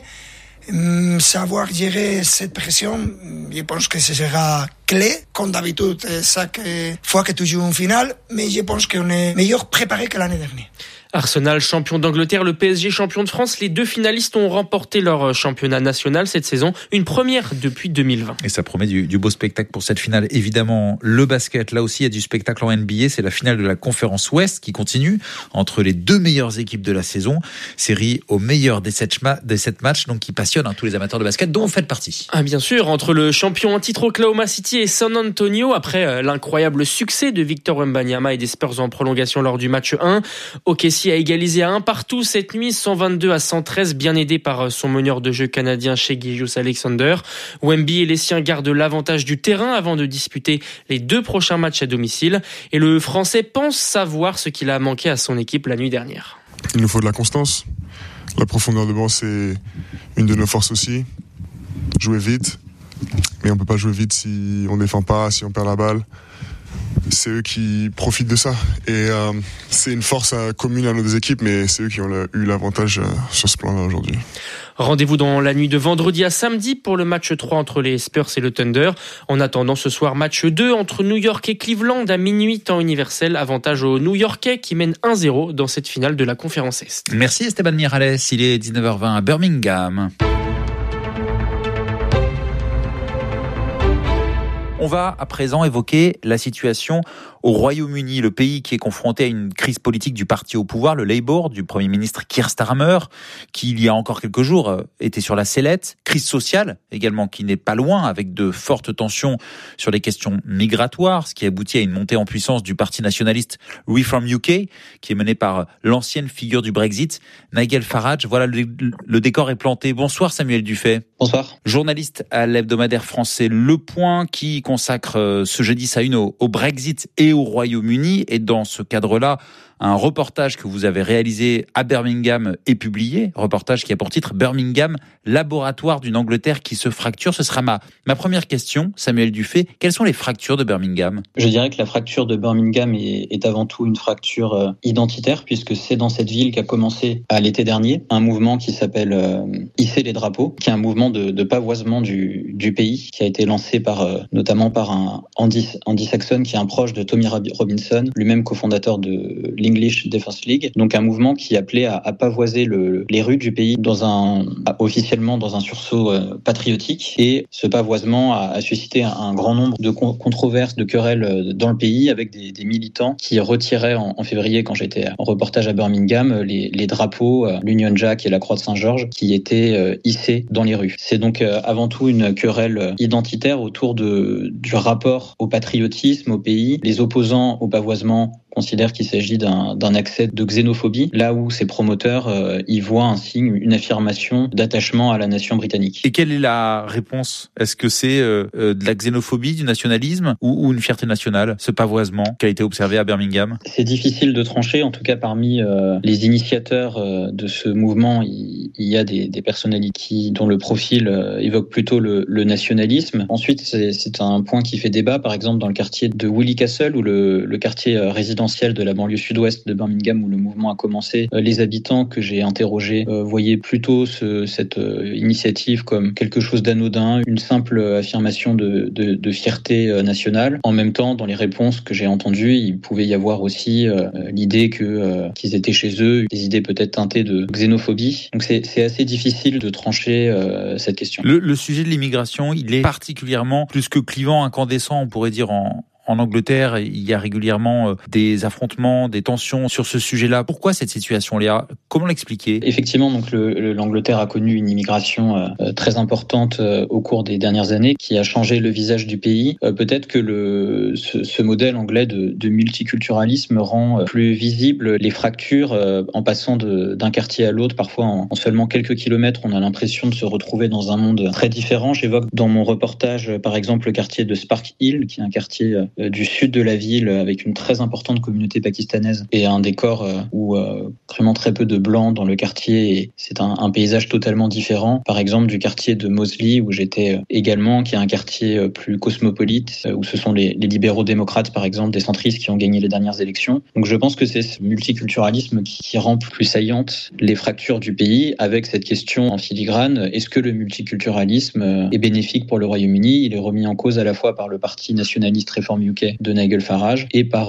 savoir gérer cette pression, je pense que ce sera clé, comme d'habitude chaque fois que tu joues une finale, mais je pense qu'on est meilleur préparé que l'année dernière. Arsenal, champion d'Angleterre, le PSG, champion de France. Les 2 finalistes ont remporté leur championnat national cette saison. Une première depuis 2020. Et ça promet du beau spectacle pour cette finale. Évidemment, le basket, là aussi, il y a du spectacle en NBA. C'est la finale de la conférence Ouest qui continue entre les 2 meilleures équipes de la saison. Série au meilleur des 7 matchs, donc qui passionne tous les amateurs de basket, dont vous faites partie. Bien sûr, entre le champion en titre Oklahoma City et San Antonio, après l'incroyable succès de Victor Wembanyama et des Spurs en prolongation lors du match 1, OKC a égalisé à 1 partout cette nuit, 122-113, bien aidé par son meneur de jeu canadien Shai Gilgeous-Alexander. Wemby et les siens gardent l'avantage du terrain avant de disputer les 2 prochains matchs à domicile. Et le Français pense savoir ce qu'il a manqué à son équipe la nuit dernière. Il nous faut de la constance. La profondeur de banc, c'est une de nos forces aussi. Jouer vite, mais on peut pas jouer vite si on défend pas, si on perd la balle. C'est eux qui profitent de ça et c'est une force commune à nos 2 équipes, mais c'est eux qui ont eu l'avantage sur ce plan-là aujourd'hui. Rendez-vous dans la nuit de vendredi à samedi pour le match 3 entre les Spurs et le Thunder. En attendant ce soir, match 2 entre New York et Cleveland à minuit temps universel. Avantage aux New-Yorkais qui mènent 1-0 dans cette finale de la conférence Est. Merci Esteban Miralles, il est 19h20 à Birmingham. On va à présent évoquer la situation au Royaume-Uni, le pays qui est confronté à une crise politique du parti au pouvoir, le Labour, du Premier ministre Keir Starmer, qui il y a encore quelques jours était sur la sellette. Crise sociale également qui n'est pas loin, avec de fortes tensions sur les questions migratoires, ce qui aboutit à une montée en puissance du parti nationaliste Reform UK, qui est mené par l'ancienne figure du Brexit, Nigel Farage. Voilà, le décor est planté. Bonsoir Samuel Dufay. Bonsoir. Journaliste à l'hebdomadaire français Le Point, qui consacre ce jeudi sa une au Brexit et au Royaume-Uni. Et dans ce cadre-là, un reportage que vous avez réalisé à Birmingham est publié. Reportage qui a pour titre « Birmingham, laboratoire d'une Angleterre qui se fracture ». Ce sera ma première question, Samuel Dufay. Quelles sont les fractures de Birmingham ? Je dirais que la fracture de Birmingham est avant tout une fracture identitaire, puisque c'est dans cette ville qu'a commencé à l'été dernier un mouvement qui s'appelle Hisser les drapeaux, qui est un mouvement de pavoisement du pays, qui a été lancé notamment par un Andy Saxon, qui est un proche de Tommy Robinson, lui-même cofondateur de l'English Defence League. Donc un mouvement qui appelait à pavoiser les rues du pays officiellement dans un sursaut patriotique. Et ce pavoisement a suscité un grand nombre de controverses, de querelles dans le pays, avec des militants qui retiraient en février, quand j'étais en reportage à Birmingham, les drapeaux, l'Union Jack et la Croix de Saint-Georges, qui étaient hissés dans les rues. C'est donc avant tout une querelle identitaire autour du rapport au patriotisme au pays. Les opposants au pavoisement considèrent qu'il s'agit d'un accès de xénophobie, là où ses promoteurs y voient un signe, une affirmation d'attachement à la nation britannique. Et quelle est la réponse ? Est-ce que c'est de la xénophobie, du nationalisme ou une fierté nationale, ce pavoisement qui a été observé à Birmingham ? C'est difficile de trancher. En tout cas, parmi les initiateurs de ce mouvement, il y a des personnalités dont le profil évoque plutôt le nationalisme. Ensuite, c'est un point qui fait débat, par exemple dans le quartier de Willie Castle, ou le quartier résidentiel de la banlieue sud-ouest de Birmingham, où le mouvement a commencé. Les habitants que j'ai interrogés voyaient plutôt cette initiative comme quelque chose d'anodin, une simple affirmation de fierté nationale. En même temps, dans les réponses que j'ai entendues, il pouvait y avoir aussi l'idée qu'ils étaient chez eux, des idées peut-être teintées de xénophobie. Donc c'est assez difficile de trancher cette question. Le sujet de l'immigration, il est particulièrement plus que clivant, incandescent, on pourrait dire en Angleterre. Il y a régulièrement des affrontements, des tensions sur ce sujet-là. Pourquoi cette situation, Léa ? Comment l'expliquer ? Effectivement, donc l'Angleterre a connu une immigration très importante au cours des dernières années, qui a changé le visage du pays. Peut-être que ce modèle anglais de multiculturalisme rend plus visible les fractures en passant d'un quartier à l'autre. Parfois, en seulement quelques kilomètres, on a l'impression de se retrouver dans un monde très différent. J'évoque dans mon reportage, par exemple, le quartier de Spark Hill, qui est un quartier du sud de la ville, avec une très importante communauté pakistanaise et un décor où vraiment très peu de blancs dans le quartier, et c'est un paysage totalement différent. Par exemple, du quartier de Moseley, où j'étais également, qui est un quartier plus cosmopolite, où ce sont les libéraux démocrates, par exemple, des centristes qui ont gagné les dernières élections. Donc je pense que c'est ce multiculturalisme qui rend plus saillantes les fractures du pays, avec cette question en filigrane: est-ce que le multiculturalisme est bénéfique pour le Royaume-Uni ? Il est remis en cause à la fois par le parti nationaliste Reform UK de Nigel Farage et par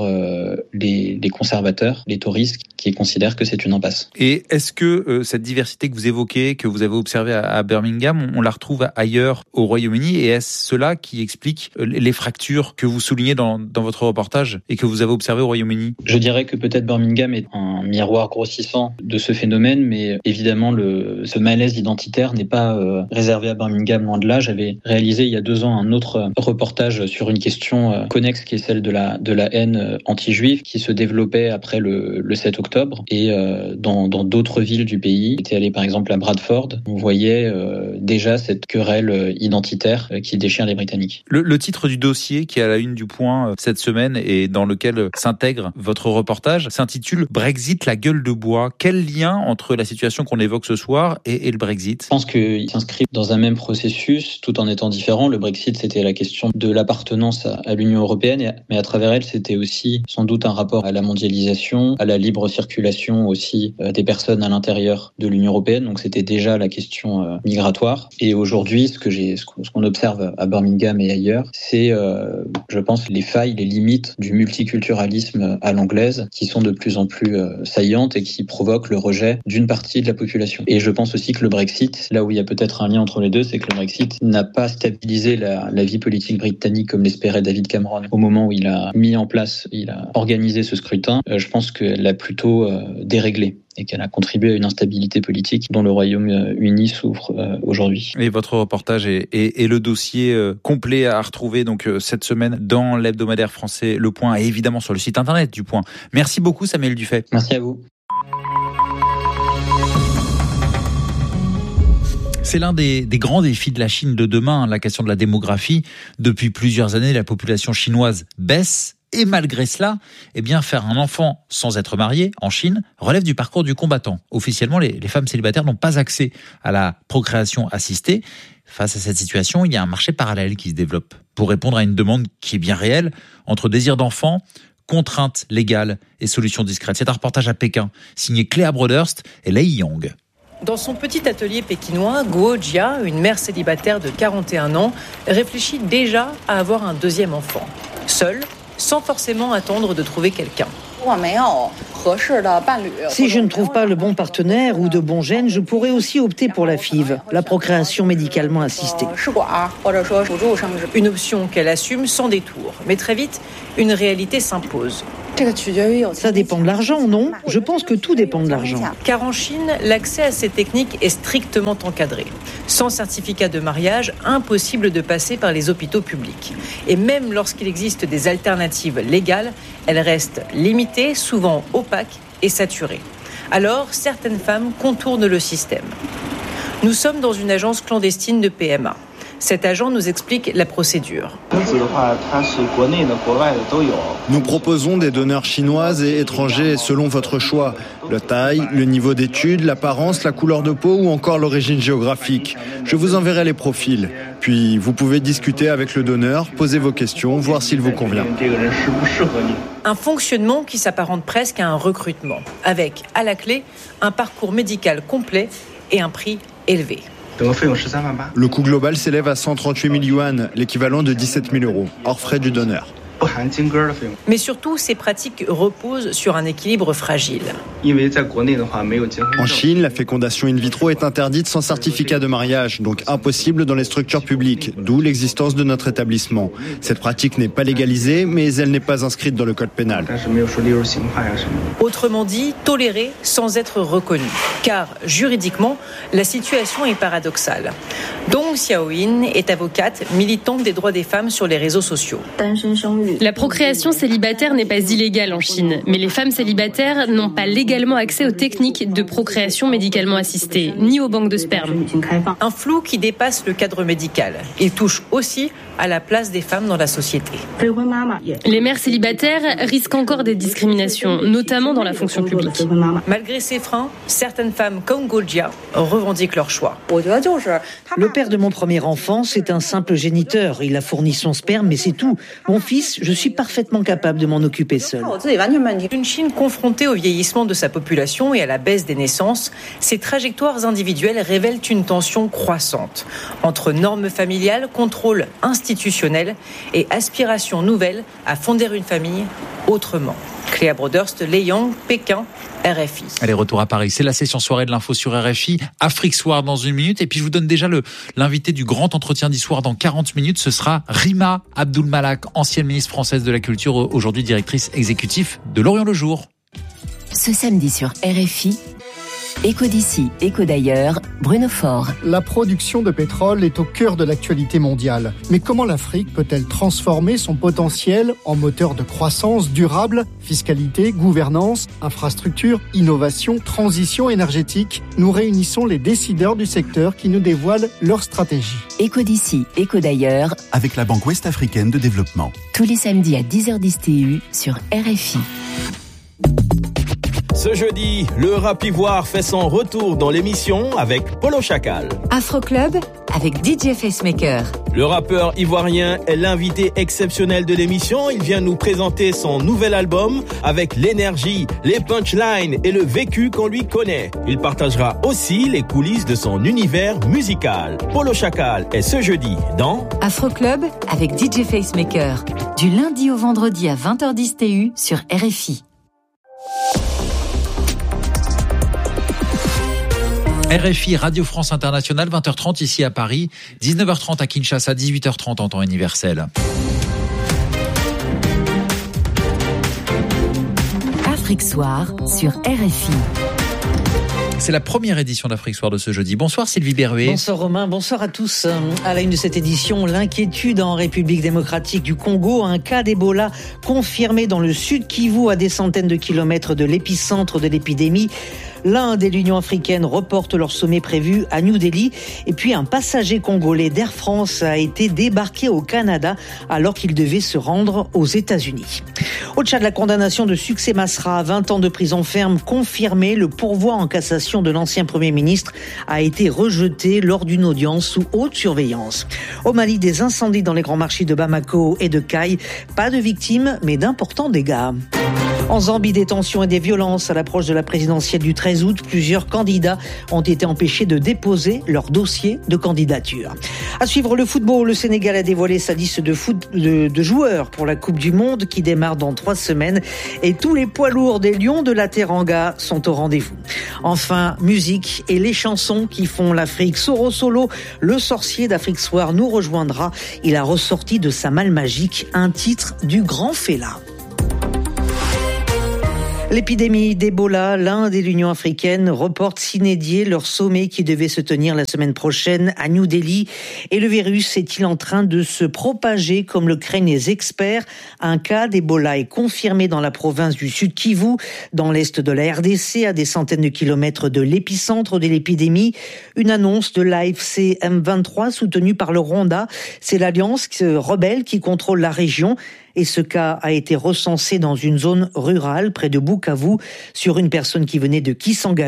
les conservateurs, les Tories, qui considèrent que c'est une impasse. Et est-ce que cette diversité que vous évoquez, que vous avez observée à Birmingham, on la retrouve ailleurs au Royaume-Uni, et est-ce cela qui explique les fractures que vous soulignez dans votre reportage et que vous avez observées au Royaume-Uni ? Je dirais que peut-être Birmingham est un miroir grossissant de ce phénomène, mais évidemment ce malaise identitaire n'est pas réservé à Birmingham, loin de là. J'avais réalisé il y a 2 ans un autre reportage sur une question connexe, qui est celle de la haine anti-juive, qui se développait après le 7 octobre, et dans d'autres villes du pays. J'étais allé par exemple à Bradford, on voyait déjà cette querelle identitaire qui déchire les Britanniques. Le titre du dossier qui est à la une du Point cette semaine et dans lequel s'intègre votre reportage s'intitule « Brexit, la gueule de bois ». Quel lien entre la situation qu'on évoque ce soir et le Brexit ? Je pense qu'il s'inscrit dans un même processus tout en étant différent. Le Brexit, c'était la question de l'appartenance à l'Union européenne, européenne, mais à travers elle, c'était aussi sans doute un rapport à la mondialisation, à la libre circulation aussi des personnes à l'intérieur de l'Union européenne. Donc c'était déjà la question migratoire. Et aujourd'hui, ce qu'on observe à Birmingham et ailleurs, c'est, je pense, les failles, les limites du multiculturalisme à l'anglaise qui sont de plus en plus saillantes et qui provoquent le rejet d'une partie de la population. Et je pense aussi que le Brexit, là où il y a peut-être un lien entre les deux, c'est que le Brexit n'a pas stabilisé la vie politique britannique comme l'espérait David Cameron au moment où il a organisé ce scrutin. Je pense qu'elle l'a plutôt déréglé et qu'elle a contribué à une instabilité politique dont le Royaume-Uni souffre aujourd'hui. Et votre reportage et le dossier complet à retrouver donc cette semaine dans l'hebdomadaire français Le Point et évidemment sur le site internet du Point. Merci beaucoup Samuel Dufay. Merci à vous. C'est l'un des grands défis de la Chine de demain, la question de la démographie. Depuis plusieurs années, la population chinoise baisse. Et malgré cela, faire un enfant sans être marié en Chine relève du parcours du combattant. Officiellement, les femmes célibataires n'ont pas accès à la procréation assistée. Face à cette situation, il y a un marché parallèle qui se développe pour répondre à une demande qui est bien réelle entre désir d'enfant, contraintes légales et solutions discrètes. C'est un reportage à Pékin, signé Cléa Broderst et Lei Yang. Dans son petit atelier pékinois, Guo Jia, une mère célibataire de 41 ans, réfléchit déjà à avoir un deuxième enfant. Seule, sans forcément attendre de trouver quelqu'un. Si je ne trouve pas le bon partenaire ou de bons gènes, je pourrais aussi opter pour la FIV, la procréation médicalement assistée. Une option qu'elle assume sans détour. Mais très vite, une réalité s'impose. Ça dépend de l'argent, non ? Je pense que tout dépend de l'argent. Car en Chine, l'accès à ces techniques est strictement encadré. Sans certificat de mariage, impossible de passer par les hôpitaux publics. Et même lorsqu'il existe des alternatives légales, elles restent limitées, souvent opaques et saturées. Alors, certaines femmes contournent le système. Nous sommes dans une agence clandestine de PMA. Cet agent nous explique la procédure. Nous proposons des donneurs chinoises et étrangers selon votre choix. La taille, le niveau d'études, l'apparence, la couleur de peau ou encore l'origine géographique. Je vous enverrai les profils. Puis vous pouvez discuter avec le donneur, poser vos questions, voir s'il vous convient. Un fonctionnement qui s'apparente presque à un recrutement, avec à la clé un parcours médical complet et un prix élevé. Le coût global s'élève à 138 000 yuan, l'équivalent de 17 000 €, hors frais du donneur. Mais surtout, ces pratiques reposent sur un équilibre fragile. En Chine, la fécondation in vitro est interdite sans certificat de mariage, donc impossible dans les structures publiques, d'où l'existence de notre établissement. Cette pratique n'est pas légalisée, mais elle n'est pas inscrite dans le code pénal. Autrement dit, tolérée sans être reconnue. Car, juridiquement, la situation est paradoxale. Dong Xiaoyin est avocate, militante des droits des femmes sur les réseaux sociaux. La procréation célibataire n'est pas illégale en Chine, mais les femmes célibataires n'ont pas légalement accès aux techniques de procréation médicalement assistée, ni aux banques de sperme. Un flou qui dépasse le cadre médical. Il touche aussi à la place des femmes dans la société. Les mères célibataires risquent encore des discriminations, notamment dans la fonction publique. Malgré ces freins, certaines femmes comme Guo Jia revendiquent leur choix. Le père de mon premier enfant, c'est un simple géniteur. Il a fourni son sperme, mais c'est tout. Mon fils, je suis parfaitement capable de m'en occuper seul. Une Chine confrontée au vieillissement de sa population et à la baisse des naissances, ces trajectoires individuelles révèlent une tension croissante entre normes familiales, contrôle institutionnel et aspiration nouvelle à fonder une famille autrement. Cléa Broderst, Lei Yang, Pékin, RFI. Allez, retour à Paris. C'est la session soirée de l'info sur RFI. Afrique Soir dans une minute. Et puis, je vous donne déjà l'invité du grand entretien du soir dans 40 minutes. Ce sera Rima Abdul-Malak, ancienne ministre française de la Culture, aujourd'hui directrice exécutive de L'Orient le Jour. Ce samedi sur RFI, Écho d'ici, écho d'ailleurs, Bruno Faure. La production de pétrole est au cœur de l'actualité mondiale. Mais comment l'Afrique peut-elle transformer son potentiel en moteur de croissance durable ? Fiscalité, gouvernance, infrastructure, innovation, transition énergétique. Nous réunissons les décideurs du secteur qui nous dévoilent leur stratégie. Écho d'ici, écho d'ailleurs. Avec la Banque Ouest-Africaine de Développement. Tous les samedis à 10h10 TU sur RFI. Ce jeudi, le rap ivoire fait son retour dans l'émission avec Polo Chacal. Afro Club avec DJ Facemaker. Le rappeur ivoirien est l'invité exceptionnel de l'émission. Il vient nous présenter son nouvel album avec l'énergie, les punchlines et le vécu qu'on lui connaît. Il partagera aussi les coulisses de son univers musical. Polo Chacal est ce jeudi dans Afro Club avec DJ Facemaker. Du lundi au vendredi à 20h10 TU sur RFI. RFI, Radio France Internationale, 20h30 ici à Paris, 19h30 à Kinshasa, 18h30 en temps universel. Afrique Soir sur RFI. C'est la première édition d'Afrique Soir de ce jeudi. Bonsoir Sylvie Berruet. Bonsoir Romain, bonsoir à tous. À la une de cette édition, l'inquiétude en République démocratique du Congo. Un cas d'Ebola confirmé dans le sud Kivu à des centaines de kilomètres de l'épicentre de l'épidémie. L'Inde et l'Union africaine reportent leur sommet prévu à New Delhi. Et puis un passager congolais d'Air France a été débarqué au Canada alors qu'il devait se rendre aux États-Unis. Au Tchad, la condamnation de Succès Masra à 20 ans de prison ferme confirmée. Le pourvoi en cassation de l'ancien Premier ministre a été rejeté lors d'une audience sous haute surveillance. Au Mali, des incendies dans les grands marchés de Bamako et de Kayes. Pas de victimes, mais d'importants dégâts. En Zambie, des tensions et des violences à l'approche de la présidentielle du 13 août. Plusieurs candidats ont été empêchés de déposer leur dossier de candidature. À suivre le football, le Sénégal a dévoilé sa liste de joueurs pour la Coupe du Monde qui démarre dans 3 semaines. Et tous les poids lourds des Lions de la Teranga sont au rendez-vous. Enfin, musique et les chansons qui font l'Afrique. Soro Solo, le sorcier d'Afrique Soir, nous rejoindra. Il a ressorti de sa malle magique un titre du Grand Fela. L'épidémie d'Ebola, l'Inde et l'Union africaine reportent sine die leur sommet qui devait se tenir la semaine prochaine à New Delhi. Et le virus est-il en train de se propager comme le craignent les experts? Un cas d'Ebola est confirmé dans la province du Sud Kivu, dans l'est de la RDC, à des centaines de kilomètres de l'épicentre de l'épidémie. Une annonce de l'AFC M23 soutenue par le Rwanda. C'est l'alliance rebelle qui contrôle la région. Et ce cas a été recensé dans une zone rurale près de Bukavu sur une personne qui venait de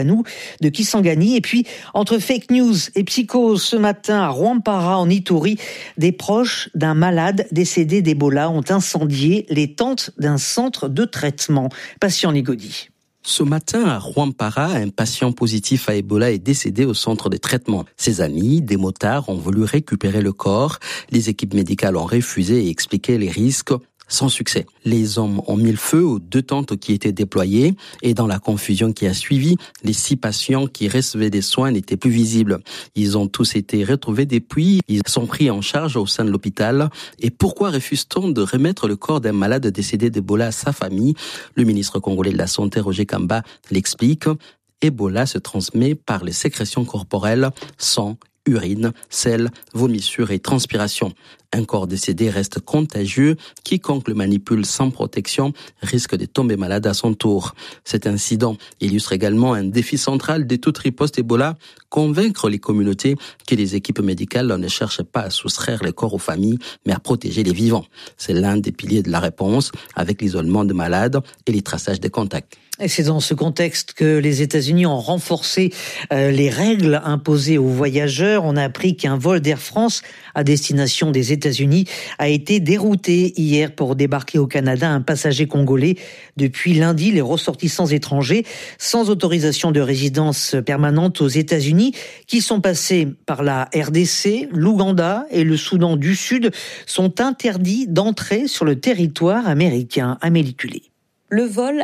Kisangani. Et puis, entre fake news et psychose, ce matin à Rwampara en Ituri, des proches d'un malade décédé d'Ebola ont incendié les tentes d'un centre de traitement. Patient Ligodi. Ce matin, à Rwampara, un patient positif à Ebola est décédé au centre de traitement. Ses amis, des motards, ont voulu récupérer le corps. Les équipes médicales ont refusé et expliqué les risques. Sans succès. Les hommes ont mis le feu aux 2 tentes qui étaient déployées et dans la confusion qui a suivi, les 6 patients qui recevaient des soins n'étaient plus visibles. Ils ont tous été retrouvés depuis, ils sont pris en charge au sein de l'hôpital. Et pourquoi refuse-t-on de remettre le corps d'un malade décédé d'Ebola à sa famille? Le ministre congolais de la Santé, Roger Kamba, l'explique. Ebola se transmet par les sécrétions corporelles, sang, urine, sel, vomissure et transpiration. Un corps décédé reste contagieux. Quiconque le manipule sans protection risque de tomber malade à son tour. Cet incident illustre également un défi central de toute riposte Ebola, convaincre les communautés que les équipes médicales ne cherchent pas à soustraire les corps aux familles, mais à protéger les vivants. C'est l'un des piliers de la réponse, avec l'isolement de malades et les traçages des contacts. Et c'est dans ce contexte que les États-Unis ont renforcé les règles imposées aux voyageurs. On a appris qu'un vol d'Air France à destination des États-Unis a été dérouté hier pour débarquer au Canada un passager congolais. Depuis lundi, les ressortissants étrangers sans autorisation de résidence permanente aux États-Unis qui sont passés par la RDC, l'Ouganda et le Soudan du Sud sont interdits d'entrer sur le territoire américain. Amélie Culé. Le vol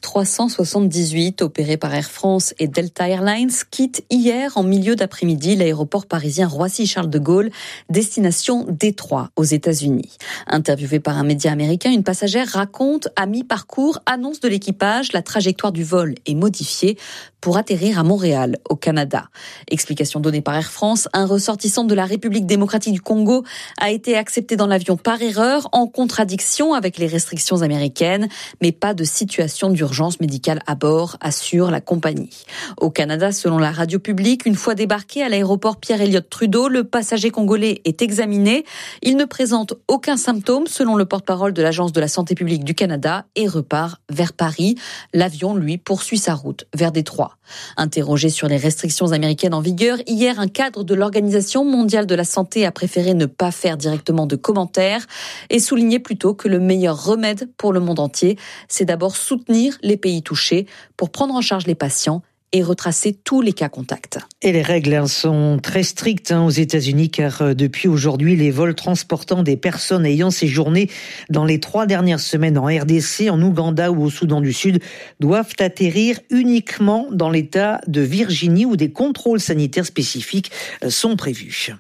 AF378, opéré par Air France et Delta Airlines, quitte hier en milieu d'après-midi l'aéroport parisien Roissy-Charles de Gaulle, destination Détroit, aux États-Unis. Interviewée par un média américain, une passagère raconte à mi-parcours, annonce de l'équipage, la trajectoire du vol est modifiée. pour atterrir à Montréal, au Canada. Explication donnée par Air France, un ressortissant de la République démocratique du Congo a été accepté dans l'avion par erreur, en contradiction avec les restrictions américaines, mais pas de situation d'urgence médicale à bord, assure la compagnie. Au Canada, selon la radio publique, une fois débarqué à l'aéroport Pierre-Elliott Trudeau, le passager congolais est examiné. Il ne présente aucun symptôme, selon le porte-parole de l'Agence de la santé publique du Canada, et repart vers Paris. L'avion, lui, poursuit sa route vers Détroit. Interrogé sur les restrictions américaines en vigueur, hier, un cadre de l'Organisation mondiale de la santé a préféré ne pas faire directement de commentaires et souligner plutôt que le meilleur remède pour le monde entier, c'est d'abord soutenir les pays touchés pour prendre en charge les patients et retracer tous les cas contacts. Et les règles sont très strictes aux États-Unis, car depuis aujourd'hui, les vols transportant des personnes ayant séjourné dans les 3 dernières semaines en RDC, en Ouganda ou au Soudan du Sud doivent atterrir uniquement dans l'État de Virginie, où des contrôles sanitaires spécifiques sont prévus.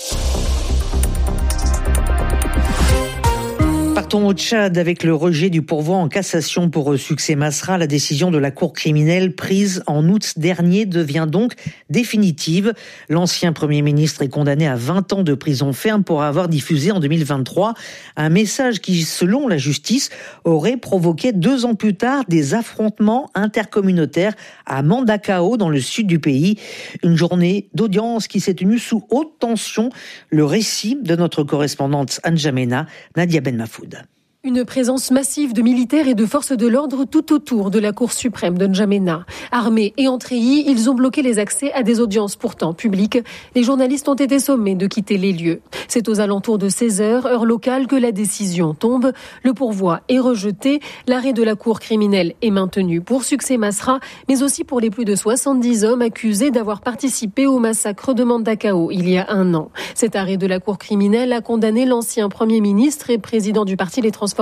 Partons au Tchad avec le rejet du pourvoi en cassation pour Succès Masra. La décision de la cour criminelle prise en août dernier devient donc définitive. L'ancien Premier ministre est condamné à 20 ans de prison ferme pour avoir diffusé en 2023 un message qui, selon la justice, aurait provoqué 2 ans plus tard des affrontements intercommunautaires à Mandakao, dans le sud du pays. Une journée d'audience qui s'est tenue sous haute tension. Le récit de notre correspondante N'Djamena, Nadia Ben Mafoud. Une présence massive de militaires et de forces de l'ordre tout autour de la Cour suprême de N'Djamena. Armés et en treillis, ils ont bloqué les accès à des audiences pourtant publiques. Les journalistes ont été sommés de quitter les lieux. C'est aux alentours de 16h, heure locale, que la décision tombe. Le pourvoi est rejeté. L'arrêt de la Cour criminelle est maintenu pour Succès Masra, mais aussi pour les plus de 70 hommes accusés d'avoir participé au massacre de Mandakao il y a 1 an. Cet arrêt de la Cour criminelle a condamné l'ancien Premier ministre et président du parti Les Transformateurs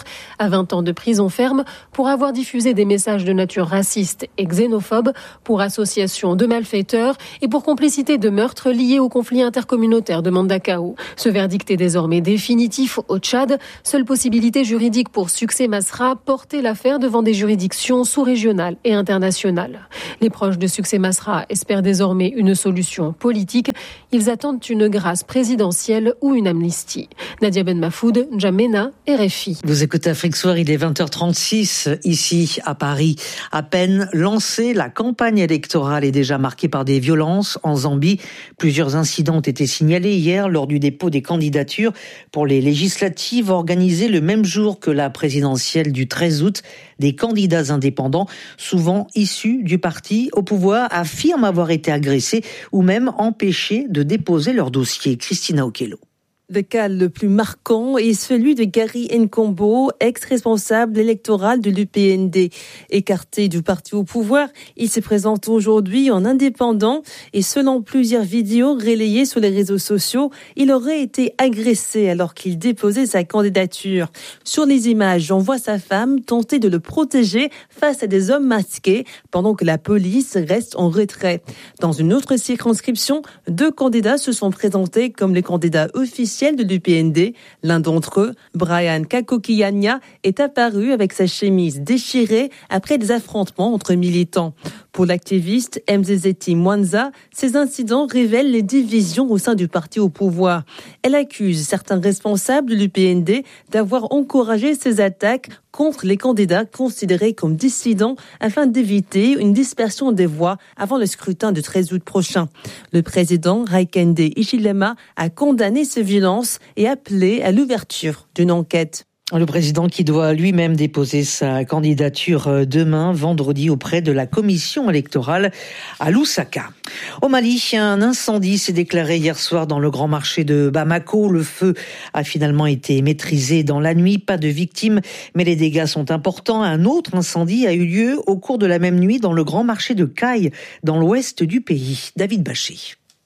à 20 ans de prison ferme pour avoir diffusé des messages de nature raciste et xénophobe, pour association de malfaiteurs et pour complicité de meurtres liés au conflit intercommunautaire de Mandakao. Ce verdict est désormais définitif au Tchad. Seule possibilité juridique pour Succès Masra, porter l'affaire devant des juridictions sous-régionales et internationales. Les proches de Succès Masra espèrent désormais une solution politique. Ils attendent une grâce présidentielle ou une amnistie. Nadia Ben Mafoud, N'Djamena, RFI. Vous écoutez Afrique Soir, il est 20h36 ici à Paris. À peine lancée, la campagne électorale est déjà marquée par des violences en Zambie. Plusieurs incidents ont été signalés hier lors du dépôt des candidatures pour les législatives organisées le même jour que la présidentielle du 13 août. Des candidats indépendants, souvent issus du parti au pouvoir, affirment avoir été agressés ou même empêchés de déposer leur dossier. Christina Okello. Le cas le plus marquant est celui de Gary Nkombo, ex-responsable électoral de l'UPND. Écarté du parti au pouvoir, il se présente aujourd'hui en indépendant et selon plusieurs vidéos relayées sur les réseaux sociaux, il aurait été agressé alors qu'il déposait sa candidature. Sur les images, on voit sa femme tenter de le protéger face à des hommes masqués pendant que la police reste en retrait. Dans une autre circonscription, 2 candidats se sont présentés comme les candidats officiels de l'UPND. L'un d'entre eux, Brian Kakokiyanya, est apparu avec sa chemise déchirée après des affrontements entre militants. Pour l'activiste Mzezeti Mwanza, ces incidents révèlent les divisions au sein du parti au pouvoir. Elle accuse certains responsables de l'UPND d'avoir encouragé ces attaques contre les candidats considérés comme dissidents afin d'éviter une dispersion des voix avant le scrutin du 13 août prochain. Le président Hakainde Hichilema a condamné ces violences et appelé à l'ouverture d'une enquête. Le président qui doit lui-même déposer sa candidature demain, vendredi, auprès de la commission électorale à Lusaka. Au Mali, un incendie s'est déclaré hier soir dans le grand marché de Bamako. Le feu a finalement été maîtrisé dans la nuit. Pas de victimes, mais les dégâts sont importants. Un autre incendie a eu lieu au cours de la même nuit dans le grand marché de Caille, dans l'ouest du pays. David Bachet.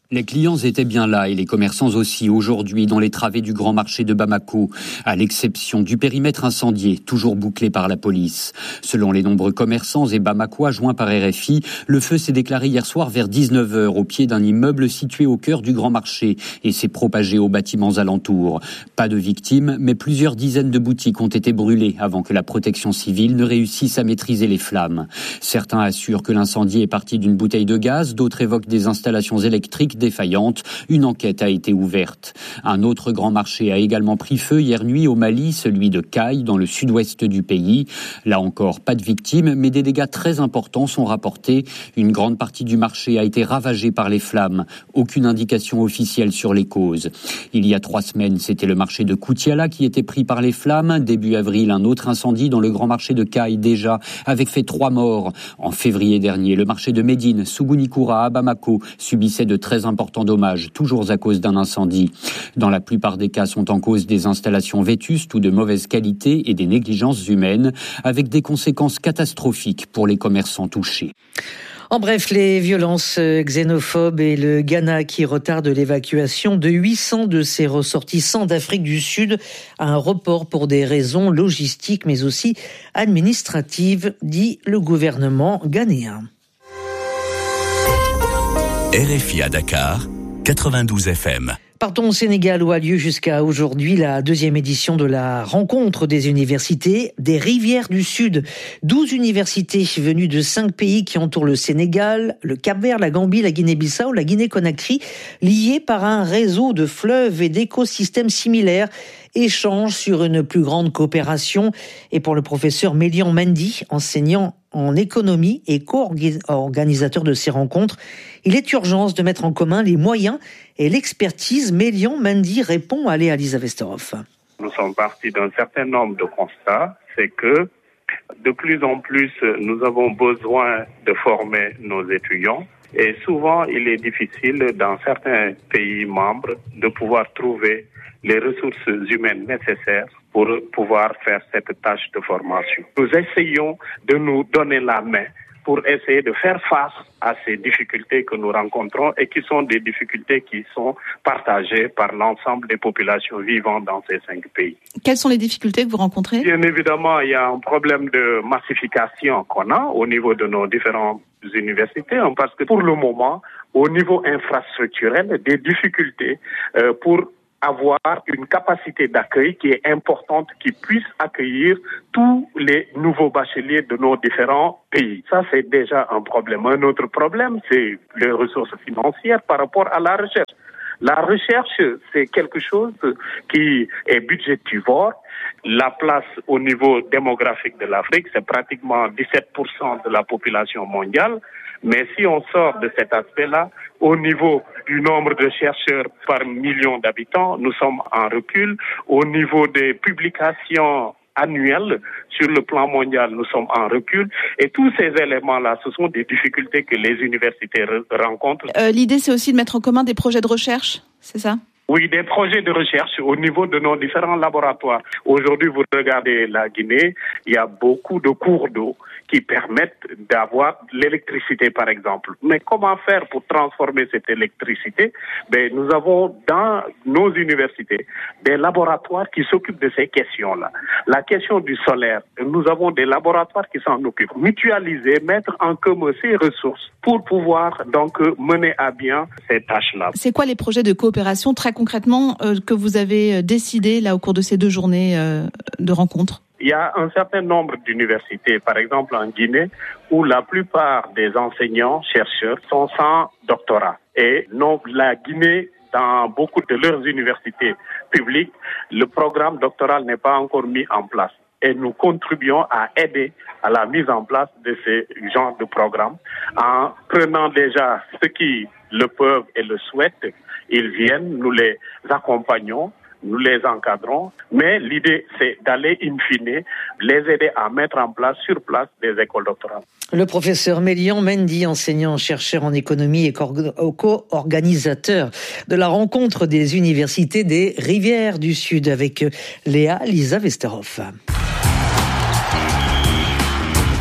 Les clients étaient bien là et les commerçants aussi aujourd'hui dans les travées du grand marché de Bamako, à l'exception du périmètre incendié, toujours bouclé par la police. Selon les nombreux commerçants et Bamakois joints par RFI, le feu s'est déclaré hier soir vers 19h au pied d'un immeuble situé au cœur du grand marché et s'est propagé aux bâtiments alentours. Pas de victimes, mais plusieurs dizaines de boutiques ont été brûlées avant que la protection civile ne réussisse à maîtriser les flammes. Certains assurent que l'incendie est parti d'une bouteille de gaz, d'autres évoquent des installations électriques défaillante. Une enquête a été ouverte. Un autre grand marché a également pris feu hier nuit au Mali, celui de Caille, dans le sud-ouest du pays. Là encore, pas de victimes, mais des dégâts très importants sont rapportés. Une grande partie du marché a été ravagée par les flammes. Aucune indication officielle sur les causes. Il y a 3 semaines, c'était le marché de Koutiala qui était pris par les flammes. Début avril, un autre incendie dans le grand marché de Caille déjà avait fait 3 morts. En février dernier, le marché de Médine, Sougounikoura à Bamako, subissait de très importants dommages, toujours à cause d'un incendie. Dans la plupart des cas sont en cause des installations vétustes ou de mauvaise qualité et des négligences humaines, avec des conséquences catastrophiques pour les commerçants touchés. En bref, les violences xénophobes et le Ghana qui retarde l'évacuation de 800 de ses ressortissants d'Afrique du Sud à un report pour des raisons logistiques mais aussi administratives, dit le gouvernement ghanéen. RFI à Dakar, 92 FM. Partons au Sénégal où a lieu jusqu'à aujourd'hui la 2e édition de la rencontre des universités des Rivières du Sud. 12 universités venues de 5 pays qui entourent le Sénégal, le Cap-Vert, la Gambie, la Guinée-Bissau, la Guinée-Conakry, liées par un réseau de fleuves et d'écosystèmes similaires, échangent sur une plus grande coopération. Et pour le professeur Mélian Mendy, enseignant en économie et co-organisateur de ces rencontres, il est urgent de mettre en commun les moyens et l'expertise. Mélian Mendy répond à Léa Lisa Vesterhoff. Nous sommes partis d'un certain nombre de constats. C'est que de plus en plus, nous avons besoin de former nos étudiants. Et souvent, il est difficile dans certains pays membres de pouvoir trouver les ressources humaines nécessaires pour pouvoir faire cette tâche de formation. Nous essayons de nous donner la main pour essayer de faire face à ces difficultés que nous rencontrons et qui sont des difficultés qui sont partagées par l'ensemble des populations vivant dans ces 5 pays. Quelles sont les difficultés que vous rencontrez ? Bien évidemment, il y a un problème de massification qu'on a au niveau de nos différentes universités, parce que pour le moment, au niveau infrastructurel, des difficultés pour avoir une capacité d'accueil qui est importante, qui puisse accueillir tous les nouveaux bacheliers de nos différents pays. Ça, c'est déjà un problème. Un autre problème, c'est les ressources financières par rapport à la recherche. La recherche, c'est quelque chose qui est budgétivore. La place au niveau démographique de l'Afrique, c'est pratiquement 17% de la population mondiale. Mais si on sort de cet aspect-là, au niveau du nombre de chercheurs par million d'habitants, nous sommes en recul. Au niveau des publications annuelles sur le plan mondial, nous sommes en recul. Et tous ces éléments-là, ce sont des difficultés que les universités rencontrent. L'idée, c'est aussi de mettre en commun des projets de recherche, c'est ça ? Oui, des projets de recherche au niveau de nos différents laboratoires. Aujourd'hui, vous regardez la Guinée, il y a beaucoup de cours d'eau qui permettent d'avoir l'électricité, par exemple. Mais comment faire pour transformer cette électricité ? Nous avons dans nos universités des laboratoires qui s'occupent de ces questions-là. La question du solaire, nous avons des laboratoires qui s'en occupent. Mutualiser, mettre en commun ces ressources pour pouvoir donc mener à bien ces tâches-là. C'est quoi les projets de coopération très concrètement que vous avez décidé là au cours de ces 2 journées de rencontres ? Il y a un certain nombre d'universités, par exemple en Guinée, où la plupart des enseignants, chercheurs sont sans doctorat. Et donc la Guinée, dans beaucoup de leurs universités publiques, le programme doctoral n'est pas encore mis en place. Et nous contribuons à aider à la mise en place de ces genres de programmes en prenant déjà ceux qui le peuvent et le souhaitent. Ils viennent, nous les accompagnons, nous les encadrons, mais l'idée, c'est d'aller, in fine, les aider à mettre en place, sur place, des écoles doctorales. Le professeur Mélian Mendy, enseignant-chercheur en économie et co-organisateur de la rencontre des universités des Rivières du Sud avec Léa Lisa Vesterhoff.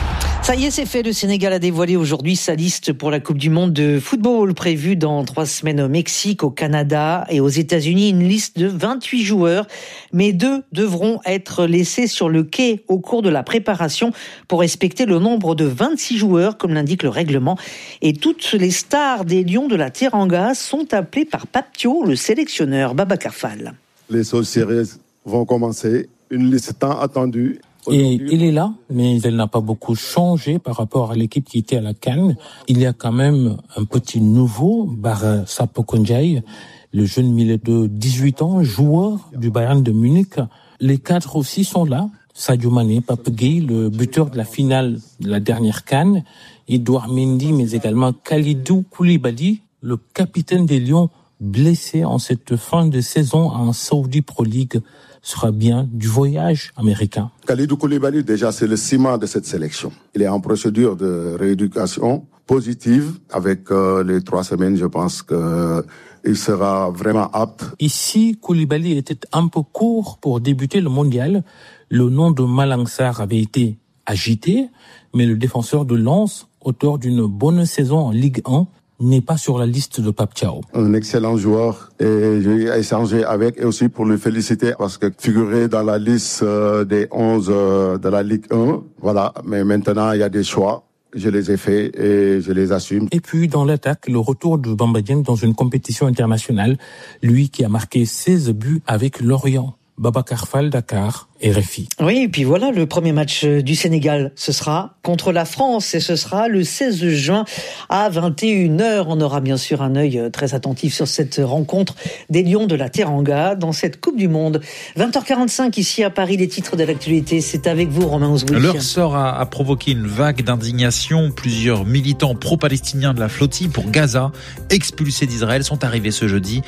Ça y est, c'est fait. Le Sénégal a dévoilé aujourd'hui sa liste pour la Coupe du Monde de football prévue dans 3 semaines au Mexique, au Canada et aux États-Unis. Une liste de 28 joueurs, mais 2 devront être laissés sur le quai au cours de la préparation pour respecter le nombre de 26 joueurs, comme l'indique le règlement. Et toutes les stars des Lions de la Teranga sont appelées par Pape Thiaw, le sélectionneur. Babacar Fall. Les choses sérieuses vont commencer. Une liste tant attendue. Et il est là, mais elle n'a pas beaucoup changé par rapport à l'équipe qui était à la CAN. Il y a quand même un petit nouveau, Bara Sapokondjaï, le jeune milieu de 18 ans, joueur du Bayern de Munich. Les 4 aussi sont là. Sadio Mané, Pape Gueye, le buteur de la finale de la dernière CAN, Edouard Mendy, mais également Kalidou Koulibaly, le capitaine des Lions, blessé en cette fin de saison en Saudi Pro League, sera bien du voyage américain. Kalidou Koulibaly, déjà, c'est le ciment de cette sélection. Il est en procédure de rééducation positive. Avec les 3 semaines, je pense qu'il sera vraiment apte. Ici, Koulibaly était un peu court pour débuter le mondial. Le nom de Malang Sarr avait été agité, mais le défenseur de Lens, auteur d'une bonne saison en Ligue 1, n'est pas sur la liste de Pape Thiaw. Un excellent joueur et j'ai échangé avec et aussi pour le féliciter parce que figurer dans la liste des 11 de la Ligue 1, voilà, mais maintenant il y a des choix. Je les ai faits et je les assume. Et puis dans l'attaque, le retour de Bamba Dieng dans une compétition internationale, lui qui a marqué 16 buts avec Lorient. Babacar Fall, Dakar, RFI. Oui, et puis voilà, le premier match du Sénégal, ce sera contre la France et ce sera le 16 juin à 21h. On aura bien sûr un œil très attentif sur cette rencontre des Lions de la Teranga dans cette Coupe du Monde. 20h45 ici à Paris, les titres de l'actualité. C'est avec vous, Romain Ouzouik. Leur sort a provoqué une vague d'indignation. Plusieurs militants pro-palestiniens de la flottille pour Gaza, expulsés d'Israël, sont arrivés ce jeudi